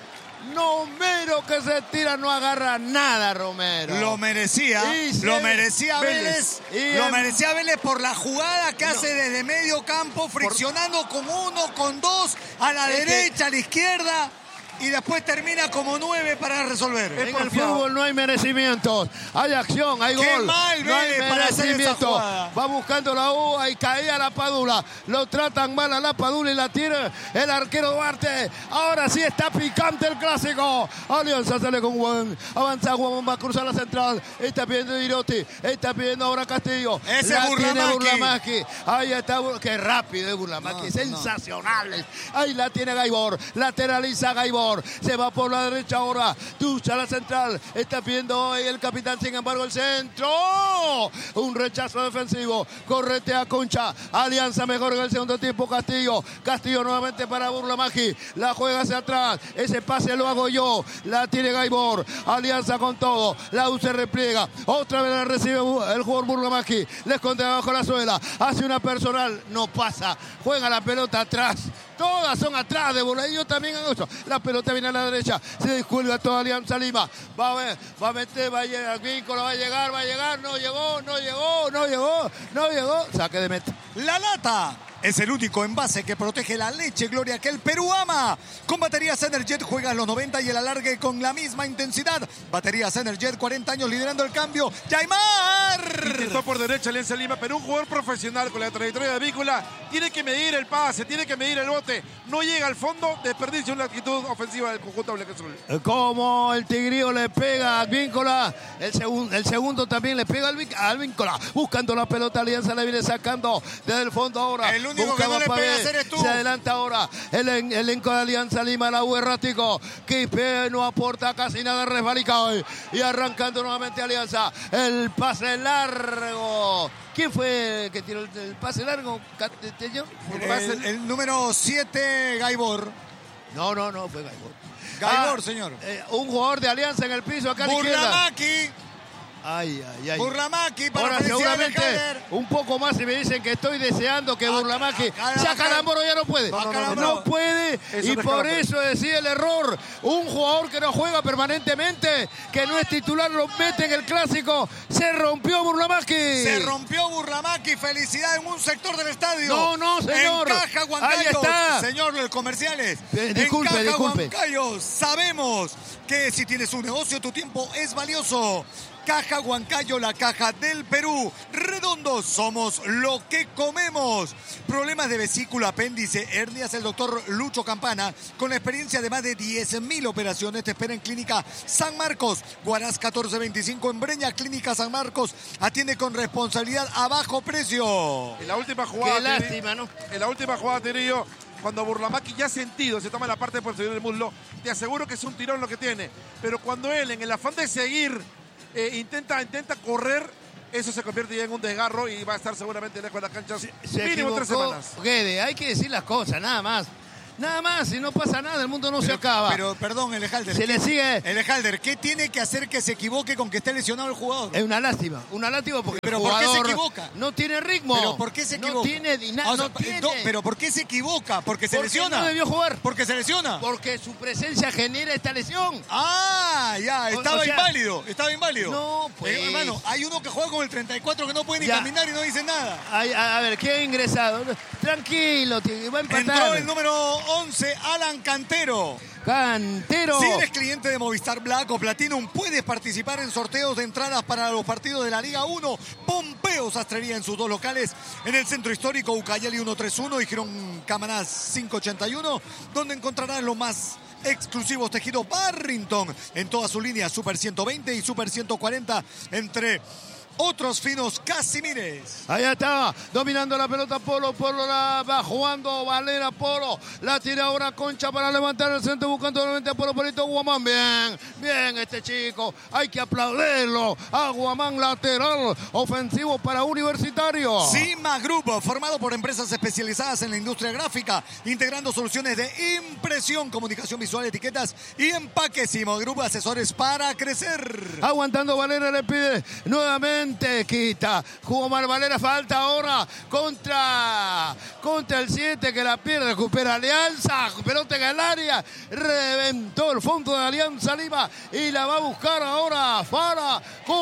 Romero que se tira, no agarra nada Romero. Lo merecía, sí, lo merecía Vélez. Vélez, Y lo en... merecía Vélez por la jugada que no. hace desde medio campo, friccionando por... con uno, con dos, a la es derecha, que... a la izquierda. Y después termina como nueve para resolver. En el fútbol no hay merecimientos. Hay acción, hay Qué gol. mal, no hay para hacer esa jugada. Va buscando la U y caía la Padula. Lo tratan mal a la Padula y la tiene el arquero Duarte. Ahora sí está picante el clásico. Alianza sale con Juan. Avanza Juan, va a cruzar la central. Está pidiendo Irotti. Está pidiendo ahora Castillo. Ese la Burlamaqui. tiene Burlamaqui. Ahí está. Qué rápido es Burlamaqui. No, sensacional. No. Ahí la tiene Gaibor. Lateraliza Gaibor. Se va por la derecha ahora. Tucha la central. Está pidiendo hoy el capitán. Sin embargo, el centro. Un rechazo defensivo. Corretea Concha. Alianza mejor en el segundo tiempo. Castillo. Castillo nuevamente para Burlamaqui. La juega hacia atrás. Ese pase lo hago yo. La tiene Gaibor. Alianza con todo. La U se repliega. Otra vez la recibe el jugador Burlamaqui. Le esconde abajo la suela. Hace una personal. No pasa. Juega la pelota atrás. Todas son atrás de Burlamaqui. Yo también hago eso. La pelota viene a la derecha. Se descuelga toda Alianza Lima. Va a ver, va a meter, va a llegar. Vínculo, va a llegar, va a llegar. No llegó, no llegó, no llegó, no llegó. Saque de meta. La lata es el único envase que protege la leche Gloria que el Perú ama. Con baterías Energet juega a los noventa y el alargue con la misma intensidad. Baterías Energet, cuarenta años liderando el cambio. ¡Yaimar! Intentó por derecha Alianza Lima, pero un jugador profesional con la trayectoria de Vícula tiene que medir el pase, tiene que medir el bote. No llega al fondo, desperdicia una actitud ofensiva del conjunto blanquiazul. Como el Tigrillo le pega a Víncola, el, segun, el segundo también le pega al, al Víncola. Buscando la pelota, Alianza le viene sacando desde el fondo ahora. El único que no le pega hacer es tú. Se adelanta ahora el elenco de Alianza Lima, la U errático. Quispe no aporta casi nada, resbalicado. Y arrancando nuevamente Alianza. El pase largo. ¿Quién fue que tiró el, el pase largo? El, el, el número siete, Gaibor. No, no, no, fue Gaibor. Gaibor, ah, señor. Eh, un jugador de Alianza en el piso acá a la izquierda. Burlamaqui. Ay, ay, ay. Burlamaqui para ahora seguramente un poco más y me dicen que estoy deseando que Burlamaqui ya Calamboro ya no puede. No, no, no, no, no puede eso y por eso decía el error. Un jugador que no juega permanentemente, que no es titular, lo mete en el clásico. Se rompió Burlamaqui. Se rompió Burlamaqui. Felicidad en un sector del estadio. No, no, señor. Encaja Huancayo. Ahí está. Señor, los comerciales. Eh, disculpe, Encaja disculpe. Huancayo. Sabemos que si tienes un negocio, tu tiempo es valioso. Caja Huancayo, la caja del Perú. Redondos, somos lo que comemos. Problemas de vesícula, apéndice, hernias. El doctor Lucho Campana, con la experiencia de más de diez mil operaciones, te espera en Clínica San Marcos. Guaraz catorce veinticinco en Breña. Clínica San Marcos atiende con responsabilidad a bajo precio. En la última jugada... Qué lástima, ¿no? En la última jugada, Tirillo, cuando Burlamaqui ya sentido se toma la parte posterior del muslo, te aseguro que es un tirón lo que tiene. Pero cuando él, en el afán de seguir, eh, intenta, intenta correr, eso se convierte ya en un desgarro y va a estar seguramente lejos de las canchas. Se, se mínimo tres semanas. Guede, hay que decir las cosas, nada más. Nada más, si no pasa nada, el mundo no pero, se acaba. Pero, perdón, Elejalder. Se le sigue. Elejalder, ¿qué tiene que hacer que se equivoque con que esté lesionado el jugador? Es una lástima, una lástima porque pero el ¿por qué jugador se equivoca? No tiene ritmo. ¿Pero por qué se equivoca? No tiene dinámica. O sea, no tiene. no, pero ¿por qué se equivoca? Porque se Porque lesiona. no debió jugar. Porque se lesiona. Porque su presencia genera esta lesión. Ah, ya, estaba O sea, inválido, estaba inválido. No, pues. Eh, hermano, hay uno que juega con el treinta y cuatro que no puede ni Ya. caminar y no dice nada. Ay, a, a ver, ¿quién ha ingresado? Tranquilo, tío, va a empatar. Entró el número once, Alan Cantero. Cantero. Si eres cliente de Movistar Black o Platinum, puedes participar en sorteos de entradas para los partidos de la Liga uno. Pompeo Sastrería en sus dos locales, en el Centro Histórico Ucayali ciento treinta y uno y Girón Camaná quinientos ochenta y uno, donde encontrarás los más exclusivos tejidos Barrington en toda su línea Super ciento veinte y Super ciento cuarenta, entre otros finos Casimires. Ahí está, dominando la pelota Polo, Polo la va jugando Valera, Polo, la tira ahora Concha para levantar el centro, buscando nuevamente a Polo, Polito, Guamán, bien, bien este chico, hay que aplaudirlo, a Guamán, lateral, ofensivo para Universitario. Cima Group, formado por empresas especializadas en la industria gráfica, integrando soluciones de impresión, comunicación visual, etiquetas y empaque. Cima Group, asesores para crecer. Aguantando Valera, le pide nuevamente, quita, jugó mal Valera, falta ahora contra, contra el siete que la pierde, recupera Alianza, pelota en el área, reventó el fondo de Alianza Lima y la va a buscar ahora Fara,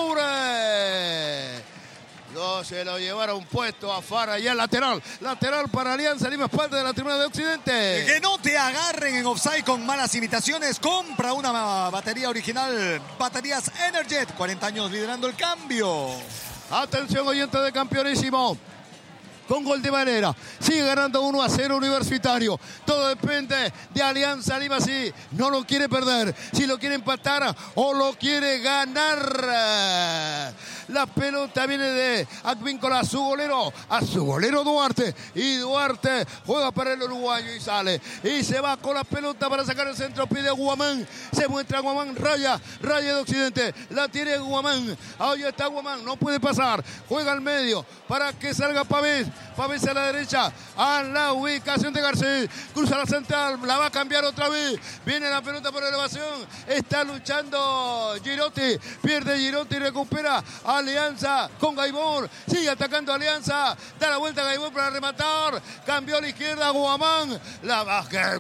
cubre. No, se lo llevaron puesto a Fara, ya lateral, lateral para Alianza Lima, espalda de la tribuna de Occidente. Que no te agarren en offside con malas imitaciones, compra una batería original, baterías Energet, cuarenta años liderando el cambio. Atención, oyente de Campeonísimo. Con gol de Valera, sigue ganando uno a cero Universitario. Todo depende de Alianza Lima, si no lo quiere perder, si lo quiere empatar o lo quiere ganar. La pelota viene de Advíncula a su golero, a su golero Duarte. Y Duarte juega para el uruguayo y sale. Y se va con la pelota para sacar el centro. Pide Guamán. Se muestra Guamán. Raya, raya de Occidente. La tiene Guamán. Ahí está Guamán. No puede pasar. Juega al medio para que salga Pavés. Pavés a la derecha. A la ubicación de Garcés. Cruza la central. La va a cambiar otra vez. Viene la pelota por elevación. Está luchando Girotti. Pierde Girotti y recupera Alianza con Gaibor, sigue atacando Alianza, da la vuelta a Gaibor para rematar, cambió a la izquierda Guamán, la baja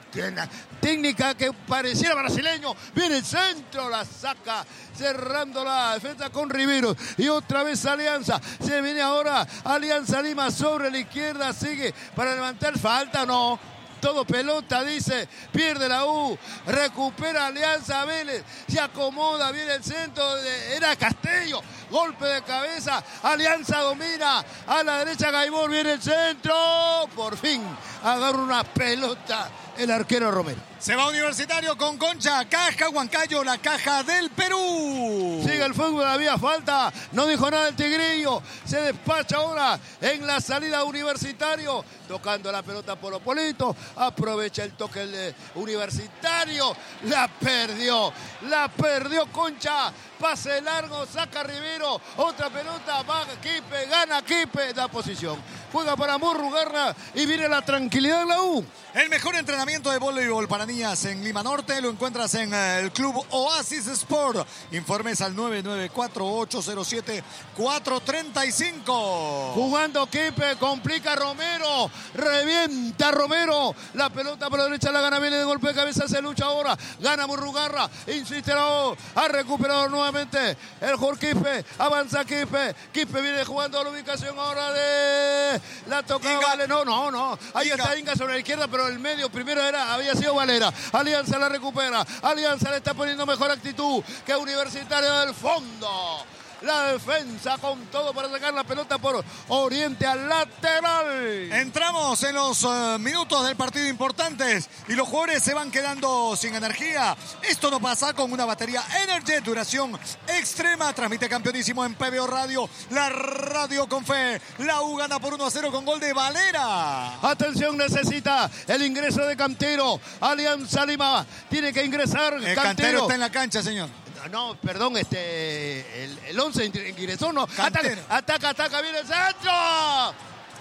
técnica que pareciera brasileño, viene el centro, la saca, cerrando la defensa con Riveros, y otra vez Alianza, se viene ahora Alianza Lima sobre la izquierda, sigue para levantar, falta no, todo pelota, dice, pierde la U, recupera Alianza Vélez, se acomoda, viene el centro, de, era Castello, golpe de cabeza, Alianza domina, a la derecha Gaibor, viene el centro, por fin agarra una pelota el arquero Romero. Se va Universitario con Concha, Caja Huancayo, la caja del Perú. Sigue el fútbol, había falta, no dijo nada el Tigrillo, se despacha ahora en la salida Universitario, tocando la pelota Polo Polito, aprovecha el toque el Universitario, la perdió, la perdió Concha, pase largo, saca Rivero, otra pelota, va Quipe, gana Quipe, da posición, juega para Murrugarra y viene la tranquilidad en la U. El mejor entrenamiento de voleibol para niñas en Lima Norte lo encuentras en el Club Oasis Sport. Informes al nueve nueve cuatro, ocho cero siete, cuatro tres cinco. Jugando Quipe, complica Romero, revienta Romero, la pelota por la derecha la gana, viene de golpe de cabeza, se lucha ahora, gana Murrugarra, insiste la O, ha recuperado nuevamente el Jorge Quipe, avanza Quipe, Quipe viene jugando a la ubicación ahora de la tocada, vale, no, no, no, ahí Inga. está Inga sobre la izquierda, pero el medio primero era, había sido Valera, Alianza la recupera, Alianza le está poniendo mejor actitud que Universitario del fondo. La defensa con todo para sacar la pelota por Oriente al lateral. Entramos en los uh, minutos del partido importantes y los jugadores se van quedando sin energía. Esto no pasa con una batería Energet, duración extrema. Transmite campeonísimo en P B O Radio, la radio con fe. La U gana por uno a cero con gol de Valera. Atención, necesita el ingreso de Cantero. Alianza Lima tiene que ingresar. El Cantero. Cantero está en la cancha, señor. No, perdón, este el, el once ingresó, no. Cantero. Ataca, ataca, ataca, viene el centro.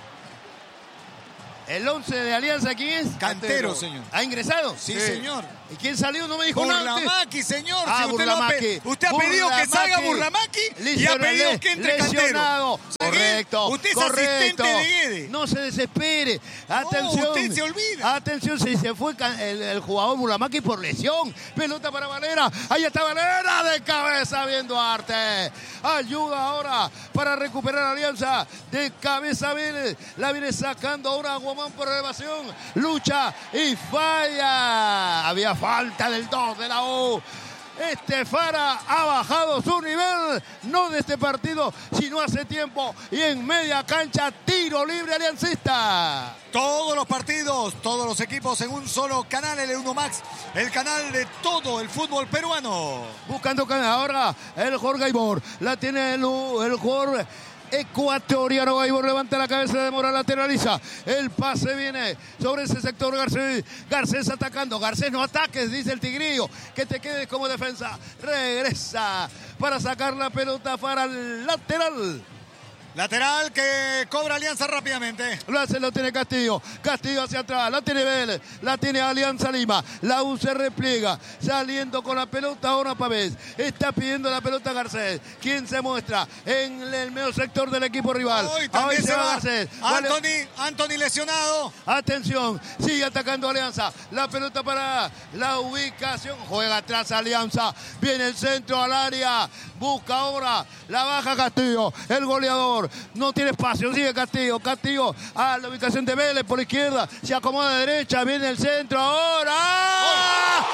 El once de Alianza, ¿quién es? Cantero, señor. ¿Ha ingresado? Sí, sí, señor. ¿Y quién salió? No me dijo nada. Burlamaqui, señor. Ah, si usted, lo ha, usted ha pedido que salga Burlamaqui y ha pedido que entre lesionado. Cantero. Correcto. Usted es correcto. asistente de Guede. No se desespere. Atención. No, usted se olvida. Atención, si se fue el, el jugador Burlamaqui por lesión. Pelota para Valera. Ahí está Valera de cabeza viendo arte. Ayuda ahora para recuperar Alianza. De cabeza viene. La viene sacando ahora Guamán por elevación. Lucha y falla. Había falta del dos de la U. Este Fara ha bajado su nivel, no de este partido, sino hace tiempo. Y en media cancha, tiro libre aliancista. Todos los partidos, todos los equipos en un solo canal, L uno Max, el canal de todo el fútbol peruano. Buscando ahora el Jorge Aibor. La tiene el, el jugador ecuatoriano. Aibor levanta la cabeza de Mora, lateraliza. El pase viene sobre ese sector. Garcés, Garcés atacando. Garcés, no ataques, dice el Tigrillo. Que te quedes como defensa. Regresa para sacar la pelota para el lateral. Lateral que cobra Alianza rápidamente. Lo hace, lo tiene Castillo. Castillo hacia atrás. La tiene Vélez. La tiene Alianza Lima. La U se repliega. Saliendo con la pelota ahora Pavés. Está pidiendo la pelota Garcés. ¿Quién se muestra? En el medio sector del equipo rival. Hoy también Ahí se va Garcés. Anthony, vale. Anthony lesionado. Atención. Sigue atacando Alianza. La pelota para la ubicación. Juega atrás Alianza. Viene el centro al área. Busca ahora. La baja Castillo. El goleador. No tiene espacio, sigue Castillo, Castillo a la ubicación de Vélez por la izquierda, se acomoda a derecha, viene el centro ahora. ¡Oh!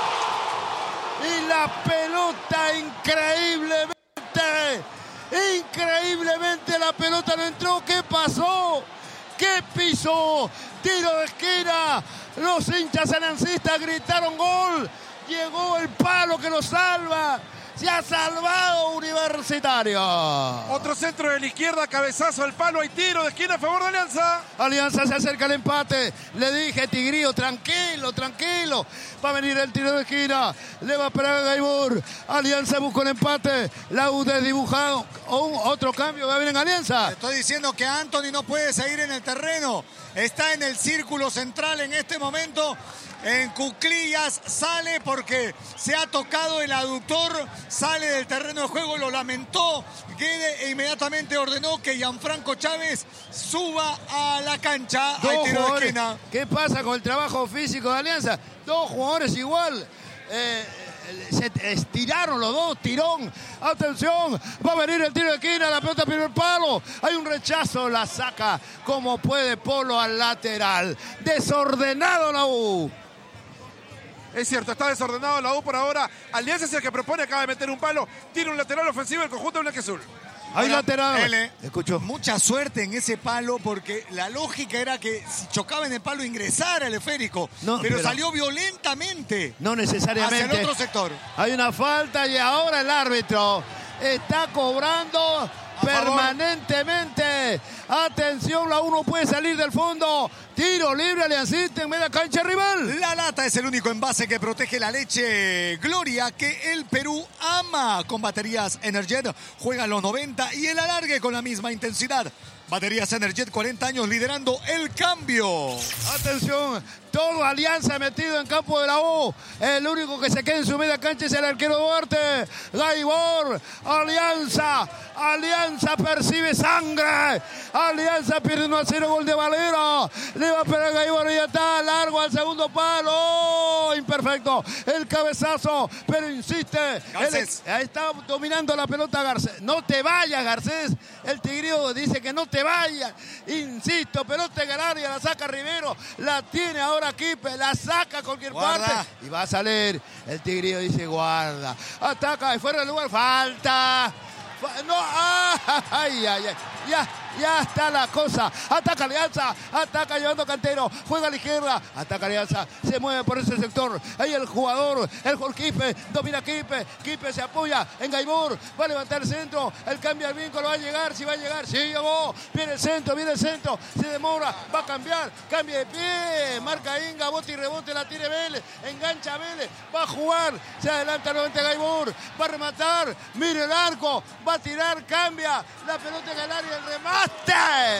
Y la pelota increíblemente, increíblemente la pelota no entró. ¿Qué pasó? ¿Qué pisó? Tiro de esquina, los hinchas aliancistas gritaron gol, llegó el palo que lo salva. Se ha salvado Universitario. Otro centro de la izquierda, cabezazo al palo, hay tiro de esquina a favor de Alianza. Alianza se acerca al empate. Le dije, Tigrillo, tranquilo, tranquilo. Va a venir el tiro de esquina. Le va a pegar a Gaibor. Alianza busca el empate. La U desdibujado. Otro cambio va a venir en Alianza. Estoy diciendo que Anthony no puede seguir en el terreno. Está en el círculo central en este momento. En cuclillas, sale porque se ha tocado el aductor, sale del terreno de juego, lo lamentó Guede e inmediatamente ordenó que Gianfranco Chávez suba a la cancha. Hay tiro de esquina. ¿Qué pasa con el trabajo físico de Alianza? Dos jugadores igual. Eh, se estiraron los dos, tirón. Atención, va a venir el tiro de esquina, la pelota primer palo. Hay un rechazo, la saca como puede Polo al lateral. Desordenado la U. Es cierto, está desordenado la U por ahora. Alianza es el que propone, acaba de meter un palo. Tiene un lateral ofensivo el conjunto de Blanquiazul. Hay Ahora, lateral. L, Escucho. Mucha suerte en ese palo porque la lógica era que si chocaba en el palo ingresara el esférico. No, pero, pero salió violentamente. No necesariamente. Hacia el otro sector. Hay una falta y ahora el árbitro está cobrando permanentemente. Atención, la U no puede salir del fondo. Tiro libre aliancista en media cancha rival. La lata es el único envase que protege la leche Gloria que el Perú ama. Con baterías Energet juega los noventa y el alargue con la misma intensidad. Baterías Energet, cuarenta años liderando el cambio. Atención, todo Alianza metido en campo de la U. El único que se queda en su media cancha es el arquero Duarte. Gaibor, Alianza, Alianza percibe sangre. Alianza pierde uno a cero, gol de Valera. Le va a pegar Gaibor y ya está, largo al segundo palo. Oh, imperfecto, el cabezazo, pero insiste. Garcés. Él, ahí está dominando la pelota Garcés. No te vayas, Garcés. El Tigrillo dice que no te vayas. Insisto, pelota en el área, la saca Rivero. La tiene ahora Quispe, la saca a cualquier Guarda. parte. Y va a salir. El Tigrillo dice guarda. Ataca de fuera del lugar, falta. No, ay, ay, ay. Ya, ya está la cosa. Ataca Alianza, ataca llevando Cantero, juega a la izquierda, ataca Alianza, se mueve por ese sector. Ahí el jugador, el jugador Quispe, domina Quispe, Quispe se apoya en Gaibor, va a levantar el centro, el cambio al vínculo, va a llegar, si va a llegar, sí llegó, viene el centro, viene el centro, se demora, va a cambiar, cambia de pie, marca Inga, bote y rebote, la tire Vélez, engancha a Vélez, va a jugar, se adelanta nuevamente Gaibor, va a rematar, mire el arco, va a tirar, cambia, la pelota en el área, el remate.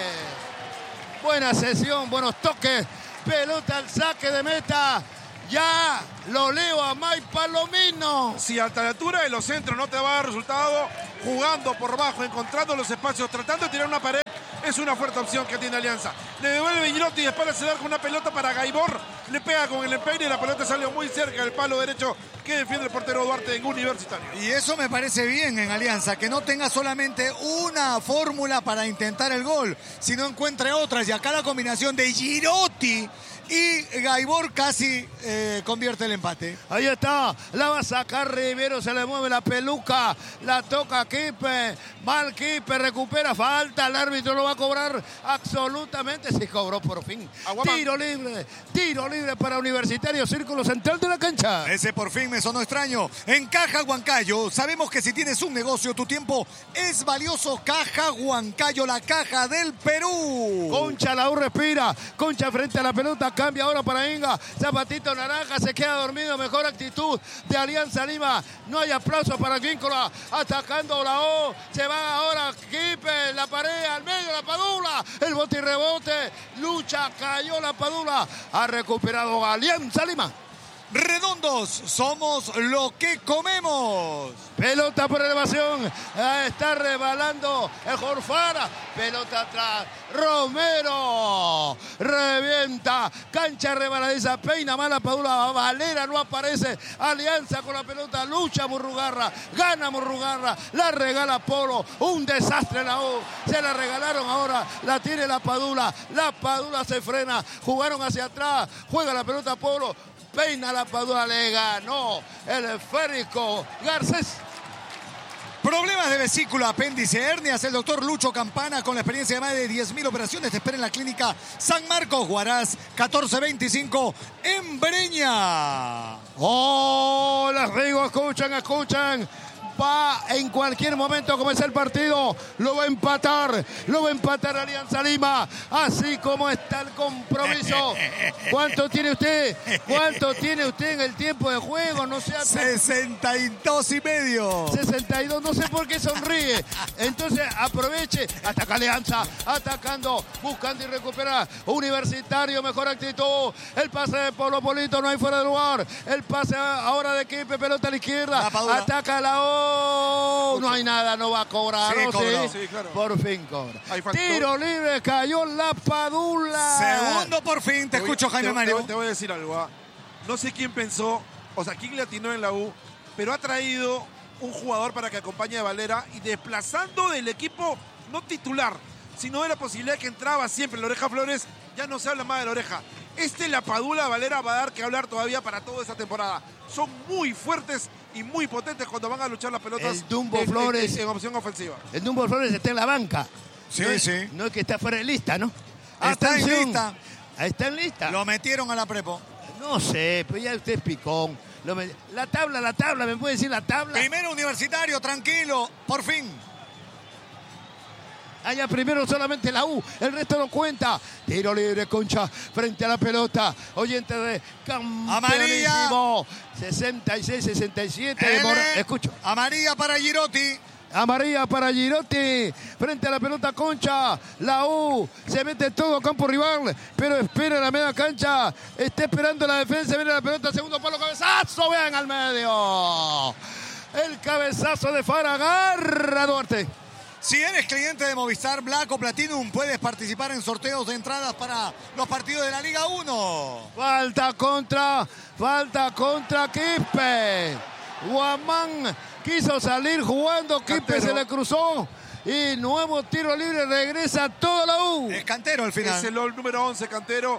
Buena sesión, buenos toques, pelota al saque de meta. Ya lo leo a May Palomino. Si a la altura de los centros no te va a dar resultado, jugando por bajo, encontrando los espacios, tratando de tirar una pared, es una fuerte opción que tiene Alianza. Le devuelve Girotti y después se da con una pelota para Gaibor. Le pega con el empeine y la pelota salió muy cerca del palo derecho que defiende el portero Duarte en Universitario. Y eso me parece bien en Alianza, que no tenga solamente una fórmula para intentar el gol, sino encuentre otras. Y acá la combinación de Girotti y Gaibor casi eh, convierte el empate. Ahí está, la va a sacar Rivero, se le mueve la peluca, la toca Quispe, mal Quispe, recupera, falta, el árbitro lo va a cobrar absolutamente, se cobró por fin. Aguaman. Tiro libre, tiro libre para Universitario, círculo central de la cancha. Ese por fin me sonó extraño. En Caja Huancayo, sabemos que si tienes un negocio, tu tiempo es valioso. Caja Huancayo, la caja del Perú. Concha, la U respira, Concha frente a la pelota, cambia ahora para Inga, zapatito naranja, se queda dormido, mejor actitud de Alianza Lima, no hay aplauso para Víncula, atacando la O, se va ahora Quispe, la pared, al medio la Padula, el bote y rebote, lucha, cayó la Padula, ha recuperado Alianza Lima. Redondos, somos lo que comemos. Pelota por elevación, está rebalando el Jorfara, pelota atrás, Romero, revienta, cancha rebaladiza, peina mala Padula, Valera no aparece, Alianza con la pelota, lucha Murrugarra, gana Murrugarra, la regala Polo, un desastre la U, se la regalaron ahora, la tiene la Padula, la Padula se frena, jugaron hacia atrás, juega la pelota Polo, peina la Padula, le ganó el esférico Garcés. Problemas de vesícula, apéndice, hernias. El doctor Lucho Campana, con la experiencia de más de diez mil operaciones, te espera en la clínica San Marcos, Huaraz, catorce veinticinco, en Breña. ¡Oh! Les digo, escuchan, escuchan. Va en cualquier momento como es el partido, lo va a empatar, lo va a empatar Alianza Lima, así como está el compromiso. ¿Cuánto tiene usted? ¿Cuánto tiene usted en el tiempo de juego? No sé. sesenta y dos y medio. sesenta y dos, no sé por qué sonríe. Entonces aproveche, ataca Alianza, atacando, buscando y recupera. Universitario, mejor actitud. El pase de Polo Polito, no hay fuera de lugar. El pase ahora de Quispe, pelota a la izquierda, la ataca la O. No hay nada, no va a cobrar. Sí, ¿no? cobró. Sí, Sí, claro. Por fin cobra. Tiro libre, cayó la Padula. Segundo por fin, te, te escucho, voy, Jaime te, Mario. Te, te voy a decir algo. ¿eh? No sé quién pensó, o sea, quién le atinó en la U, pero ha traído un jugador para que acompañe a Valera y desplazando del equipo, no titular, sino de la posibilidad que entraba siempre la Oreja Flores, ya no se habla más de la Oreja. Este, la Padula Valera, va a dar que hablar todavía para toda esta temporada. Son muy fuertes y muy potentes cuando van a luchar las pelotas. El Dumbo en, Flores. En, en opción ofensiva. El Dumbo Flores está en la banca. Sí, no es, sí. No es que está fuera de lista, ¿no? Está Atención. en lista. Está en lista. Lo metieron a la prepo. No sé, pero ya usted es picón. Lo me... La tabla, la tabla, ¿me puede decir la tabla? Primero Universitario, tranquilo, por fin. Allá primero solamente la U, el resto no cuenta. Tiro libre, Concha, frente a la pelota. Oyente de campeonísimo. sesenta y seis sesenta y siete. Escucho. Amarilla para Girotti. Amarilla para Girotti, frente a la pelota Concha, la U se mete todo campo rival, pero espera la media cancha, está esperando la defensa, viene la pelota, segundo palo, cabezazo, vean al medio, el cabezazo de Fara, agarra Duarte. Si eres cliente de Movistar Black o Platinum, puedes participar en sorteos de entradas para los partidos de la Liga uno. Falta contra, falta contra Quispe. Guamán quiso salir jugando, Quispe se le cruzó. Y nuevo tiro libre, regresa toda la U. Es Cantero al final. Es el número once, Cantero,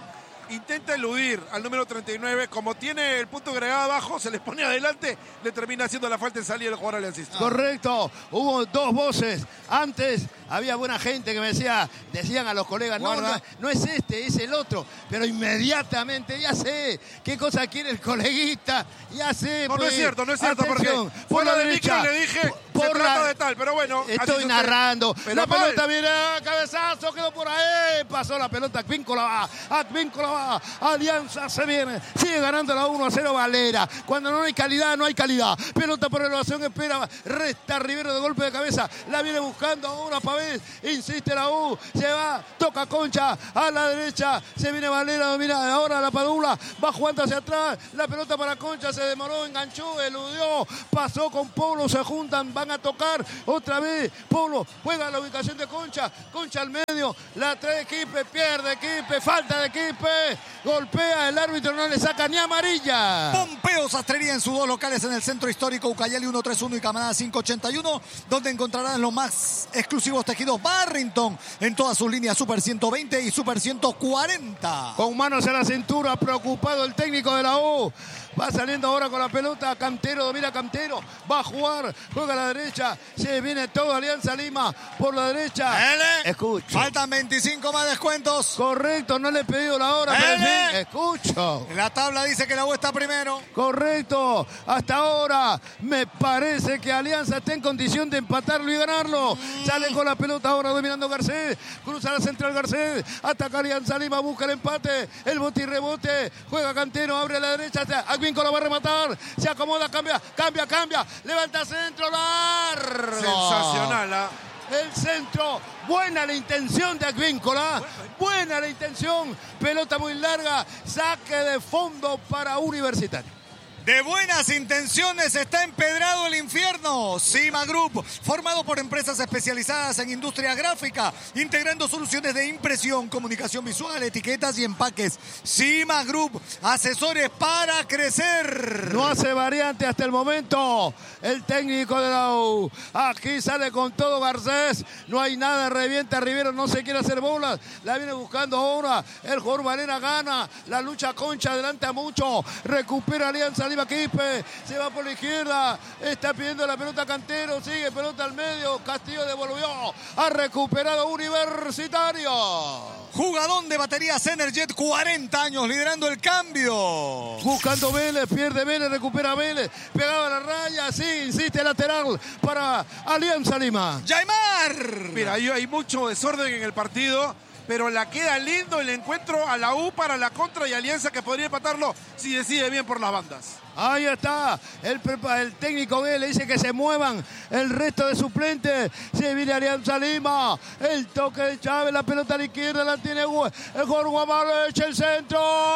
intenta eludir al número treinta y nueve. Como tiene el punto agregado abajo, se les pone adelante, le termina haciendo la falta en salida el jugador aliancista. Correcto, hubo dos voces. Antes había buena gente que me decía, decían a los colegas, no, no, no es este, es el otro. Pero inmediatamente, ya sé qué cosa quiere el coleguista, ya sé. No, pues, no es cierto, no es cierto, atención, porque por la fuera de derecha, micro le dije, por se la, trata de tal, pero bueno. estoy narrando, pero la mal. pelota viene, cabezazo, quedó por ahí, pasó la pelota, Advíncula va, Advíncula va, Alianza se viene, sigue ganando la uno a cero Valera. Cuando no hay calidad, no hay calidad. Pelota por elevación, espera, resta Rivero de golpe de cabeza, la viene buscando ahora Pavés, insiste la U, se va, toca Concha a la derecha, se viene Valera, domina ahora la Padula, va jugando hacia atrás, la pelota para Concha, se demoró, enganchó, eludió, pasó con Polo, se juntan, van a tocar otra vez, Polo juega la ubicación de Concha, Concha al medio, la trae Quispe, pierde Quispe, falta de Quispe, golpea, el árbitro no le saca ni amarilla. Pompeo Sastrería en sus dos locales en el centro histórico Ucayali ciento treinta y uno y Camarada quinientos ochenta y uno, donde encontrarán los más exclusivos tejidos Barrington en todas sus líneas Super ciento veinte y Super ciento cuarenta. Con manos a la cintura, preocupado el técnico de la U. Va saliendo ahora con la pelota, Cantero, domina Cantero, va a jugar, juega a la derecha, se viene todo Alianza Lima por la derecha. L. Escucho. Faltan veinticinco más descuentos. Correcto, no le he pedido la hora, pero en L. fin, escucho. La tabla dice que la U está primero. Correcto, hasta ahora me parece que Alianza está en condición de empatarlo y ganarlo. Mm. Sale con la pelota ahora dominando Garcés, cruza la central Garcés, ataca Alianza Lima, busca el empate, el bote y rebote, juega Cantero, abre a la derecha, Advíncula va a rematar, se acomoda, cambia, cambia, cambia, levanta centro, largo. Sensacional, ¿ah? El centro, buena la intención de Advíncula, buena la intención, pelota muy larga, saque de fondo para Universitario. De buenas intenciones está empedrado el infierno. Cima Group, formado por empresas especializadas en industria gráfica, integrando soluciones de impresión, comunicación visual, etiquetas y empaques. Cima Group, asesores para crecer. No hace variante hasta el momento el técnico de la U. Aquí sale con todo Garcés, no hay nada, revienta Rivero, no se quiere hacer bolas, la viene buscando ahora. El jugador Valera gana, la lucha Concha adelanta mucho, recupera Alianza Lima. Quispe se va por la izquierda, está pidiendo la pelota Cantero, sigue pelota al medio, Castillo devolvió, ha recuperado Universitario. Jugadón de baterías Energet, cuarenta años, liderando el cambio. Buscando Vélez, pierde Vélez, recupera Vélez, pegado a la raya, sí, insiste lateral para Alianza Lima. Yaimar. Mira, ahí hay mucho desorden en el partido, pero la queda lindo el encuentro a la U para la contra y Alianza que podría empatarlo si decide bien por las bandas. Ahí está, el, el técnico B le dice que se muevan el resto de suplentes. Se viene Alianza Lima, el toque de Chávez, la pelota a la izquierda la tiene el jugador Guamalo, echa el centro,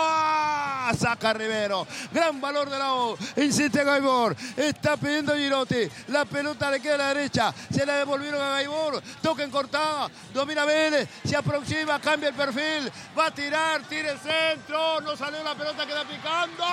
¡ah! Saca Rivero, gran valor de la U, insiste Gaibor, está pidiendo Girotti, la pelota le queda a la derecha, se la devolvieron a Gaibor, toque en cortada, domina Vélez, se aproxima, cambia el perfil, va a tirar, tira el centro, no salió la pelota, queda picando.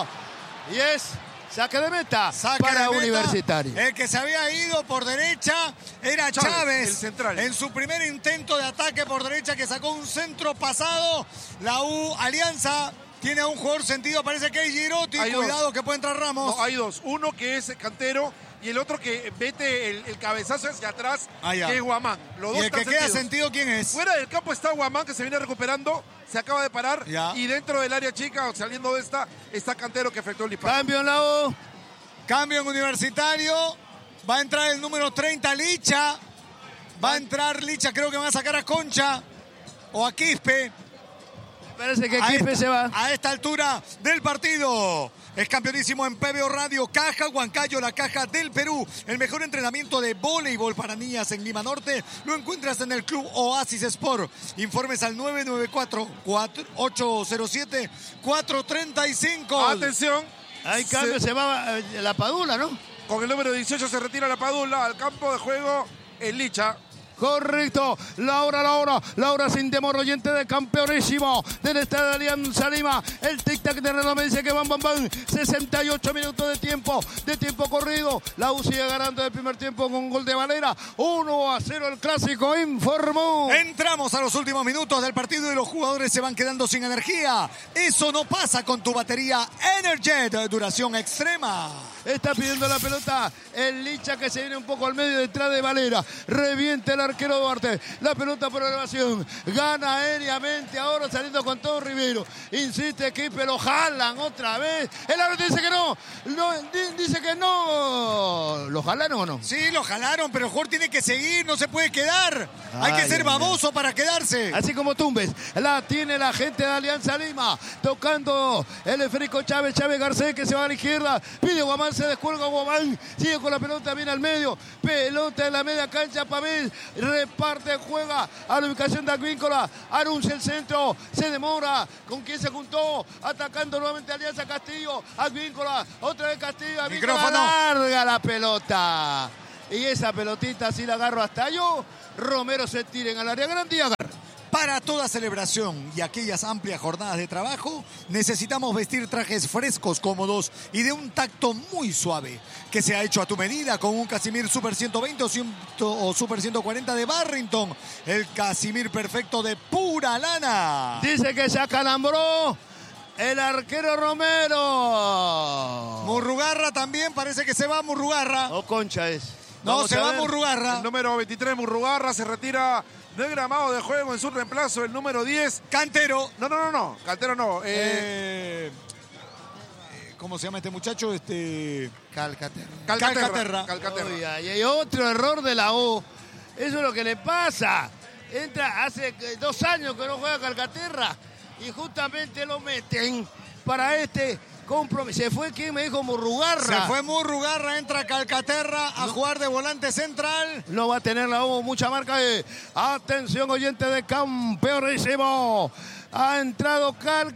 Y es saque de meta saque para de meta. Universitario. El que se había ido por derecha era Chávez, Chávez, el central. En su primer intento de ataque por derecha que sacó un centro pasado. La U Alianza tiene a un jugador sentido, parece que es Girotti. Hay Cuidado dos. que puede entrar Ramos. No, hay dos. Uno que es Cantero y el otro que mete el, el cabezazo hacia atrás, ah, que es Guamán. Los y dos el que están queda sentidos. sentido, ¿quién es? Fuera del campo está Guamán, que se viene recuperando, se acaba de parar. Ya. Y dentro del área chica, o saliendo de esta, está Cantero que efectuó el disparo. Cambio en la U. Cambio en Universitario. Va a entrar el número treinta, Licha. Va a entrar Licha, creo que va a sacar a Concha o a Quispe. Parece que A Quispe esta, se va. a esta altura del partido. Es campeonísimo en P B O Radio. Caja Huancayo, la caja del Perú. El mejor entrenamiento de voleibol para niñas en Lima Norte lo encuentras en el Club Oasis Sport. Informes al nueve nueve cuatro, ocho cero siete, cuatro tres cinco. Atención. Hay cambio, se, se va eh, la Padula, ¿no? Con el número dieciocho se retira la Padula al campo de juego el Licha. correcto. La hora, la hora, la hora sin temor, oyente de campeonísimo del estadio de Alianza Lima. El tic-tac de reloj me dice que van, van, van. sesenta y ocho minutos de tiempo, de tiempo corrido. La U sigue ganando el primer tiempo con gol de Valera. uno a cero el clásico, informó. Entramos a los últimos minutos del partido y los jugadores se van quedando sin energía. Eso no pasa con tu batería Energet, duración extrema. Está pidiendo la pelota el Licha, que se viene un poco al medio detrás de Valera. Reviente el arquero Duarte. La pelota por elevación. Gana aéreamente ahora saliendo con todo Rivero. Insiste Quispe, lo jalan otra vez. El árbitro dice que no. no dice que no. ¿Lo jalaron o no? Sí, lo jalaron, pero el jugador tiene que seguir, no se puede quedar. Ay, Hay que ser baboso Dios. Para quedarse. Así como Tumbes. La tiene la gente de Alianza Lima. Tocando el esférico Chávez. Chávez Garcés, que se va a la izquierda. Pide Guamán, se descuelga Guamán. Sigue con la pelota, viene al medio. Pelota en la media cancha. Pavel reparte, juega a la ubicación de Advíncula. Anuncia el centro. Se demora. ¿Con quién se juntó? Atacando nuevamente Alianza Castillo. Advíncula. Otra vez Castillo. Advíncula. Larga la pelota. Y esa pelotita, si la agarro hasta yo, Romero se tira en el área grande y agarra. Para toda celebración y aquellas amplias jornadas de trabajo, necesitamos vestir trajes frescos, cómodos y de un tacto muy suave, que sea hecho a tu medida con un Casimir Super ciento veinte o Super ciento cuarenta de Barrington. El Casimir perfecto de pura lana. Dice que se acalambró el arquero Romero. Murrugarra también, parece que se va Murrugarra. O Concha es. No, Vamos se va Murrugarra. El número veintitrés, Murrugarra, se retira del gramado de juego. En su reemplazo, el número diez. Cantero. No, no, no, no. Cantero no. Eh... Eh... ¿Cómo se llama este muchacho? Este... Calcaterra. Calcaterra. Calcaterra. Calcaterra. Uy, y hay otro error de la U. Eso es lo que le pasa. Entra hace dos años que no juega Calcaterra y justamente lo meten para este compromiso. Se fue, ¿quién me dijo? Murrugarra. Se fue Murrugarra, entra Calcaterra a no. jugar de volante central. No va a tener la U mucha marca. De... Atención, oyente de campeonísimo. Ha entrado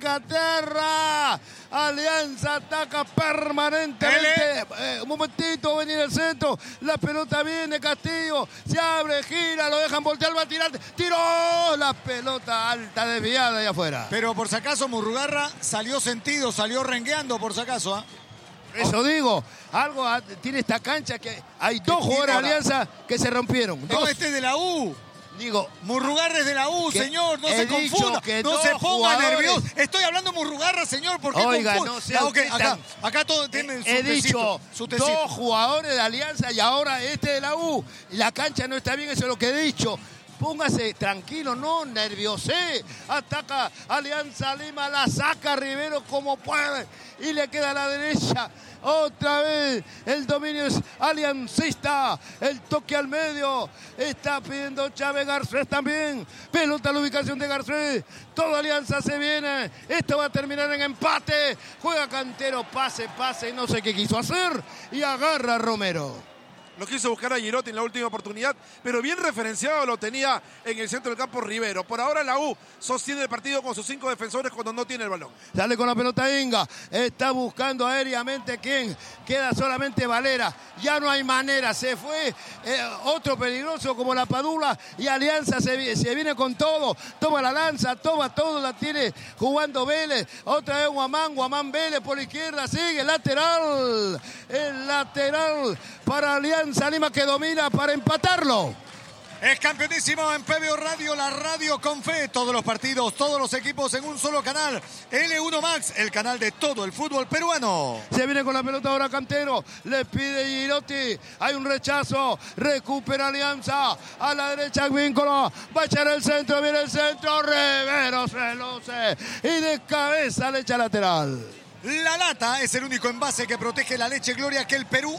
Calcaterra. Alianza ataca permanentemente. Eh, un momentito, va a venir el centro. La pelota viene, Castillo. Se abre, gira, lo dejan voltear, va a tirar. ¡Tiró! La pelota alta, desviada y afuera. Pero por si acaso Murrugarra salió sentido, salió rengueando por si acaso. ¿eh? Eso digo. Algo tiene esta cancha que hay dos jugadores de Alianza que se rompieron. No, dos. este es de la U. Digo, Murrugarra es de la U, señor, no se confunda, no se ponga jugadores... nervioso. Estoy hablando Murrugarra, señor, ¿por qué Oiga, confunda? no sea ah, okay, acá, tan... acá todo tiene eh, su He tecito, dicho su dos jugadores de Alianza y ahora este de la U. La cancha no está bien, eso es lo que he dicho. Póngase tranquilo, no nerviosé. Ataca Alianza Lima, la saca Rivero como puede y le queda a la derecha. Otra vez el dominio es aliancista. El toque al medio. Está pidiendo Chávez Garcés también. Pelota a la ubicación de Garcés. Toda Alianza se viene. Esto va a terminar en empate. Juega Cantero, pase, pase. No sé qué quiso hacer. Y agarra a Romero. Lo quiso buscar a Girotti en la última oportunidad, pero bien referenciado lo tenía en el centro del campo Rivero. Por ahora la U sostiene el partido con sus cinco defensores cuando no tiene el balón. Sale con la pelota Inga, está buscando aéreamente quién, queda solamente Valera. Ya no hay manera, se fue eh, otro peligroso como la Padula y Alianza se, se viene con todo. Toma la lanza, toma todo, la tiene jugando Vélez. Otra vez Guamán, Guamán Vélez por la izquierda, sigue lateral. El lateral para Alianza Lima que domina para empatarlo. Es campeonísimo en P B O Radio, la radio con fe. Todos los partidos, todos los equipos en un solo canal. L uno Max, el canal de todo el fútbol peruano. Se viene con la pelota ahora Cantero. Le pide Girotti. Hay un rechazo. Recupera Alianza. A la derecha Vínculo. Va a echar el centro. Viene el centro. Rivero se luce. Y de cabeza le echa lateral. La lata es el único envase que protege la leche Gloria que el Perú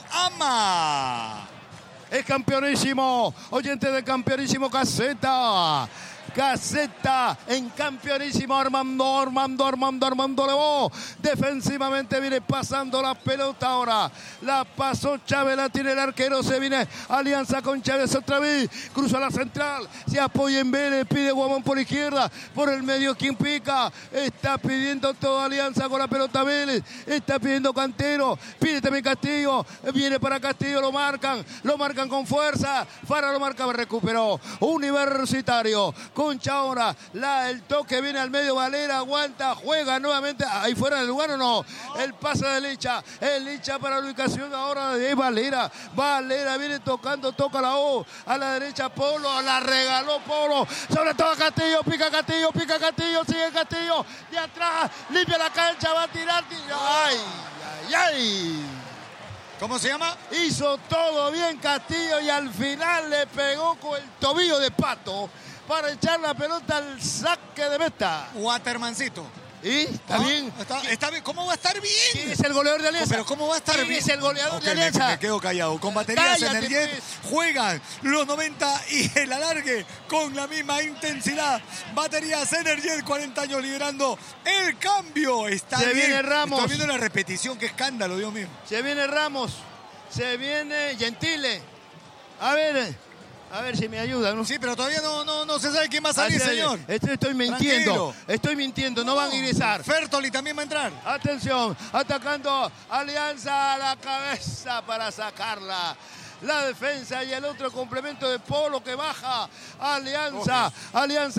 ama. Es campeonísimo, oyente de campeonísimo Caseta. Gaceta en campeonísimo. Armando, Armando, Armando, Armando Levó. Defensivamente viene pasando la pelota ahora. La pasó Chávez, la tiene el arquero. Se viene Alianza con Chávez otra vez. Cruza la central. Se apoya en Vélez. Pide Guamán por izquierda. Por el medio, quien pica. Está pidiendo toda Alianza con la pelota Vélez. Está pidiendo Cantero. Pide también Castillo. Viene para Castillo. Lo marcan. Lo marcan con fuerza. Fara lo marca. Recuperó. Universitario. Concha ahora. La, el toque viene al medio. Valera aguanta. Juega nuevamente. Ahí fuera del lugar o no. El pase de Licha. El Licha para la ubicación ahora de Valera. Valera viene tocando. Toca la O. A la derecha Polo. La regaló Polo. Sobre todo Castillo. Pica Castillo. Pica Castillo. Sigue Castillo. De atrás. Limpia la cancha. Va a tirar. ¡Ay! ¡Ay! ¡Ay! ¿Cómo se llama? Hizo todo bien Castillo y al final le pegó con el tobillo de pato para echar la pelota al saque de meta. Watermancito. ¿Y? ¿Está ¿Ah? bien? Está, está bien. ¿Cómo va a estar bien? ¿Quién es el goleador de Alianza? Pero ¿cómo va a estar ¿Quién bien? es el goleador Okay, de Alianza? Me, me quedo callado. Con baterías Cállate, Energet pues. juegan los noventa y el alargue con la misma intensidad. Baterías Energet, cuarenta años liderando el cambio. Está Se bien. viene Ramos. Estoy viendo la repetición. Qué escándalo, Dios mío. Se viene Ramos. Se viene Gentile. A ver... A ver si me ayudan, ¿no? Sí, pero todavía no, no, no se sabe quién va a salir, Así, señor. Estoy, estoy mintiendo. Tranquilo. Estoy mintiendo. No, no van a ingresar. Fertoli también va a entrar. Atención. Atacando Alianza a la cabeza para sacarla. La defensa y el otro complemento de Polo que baja. Alianza. Alianza.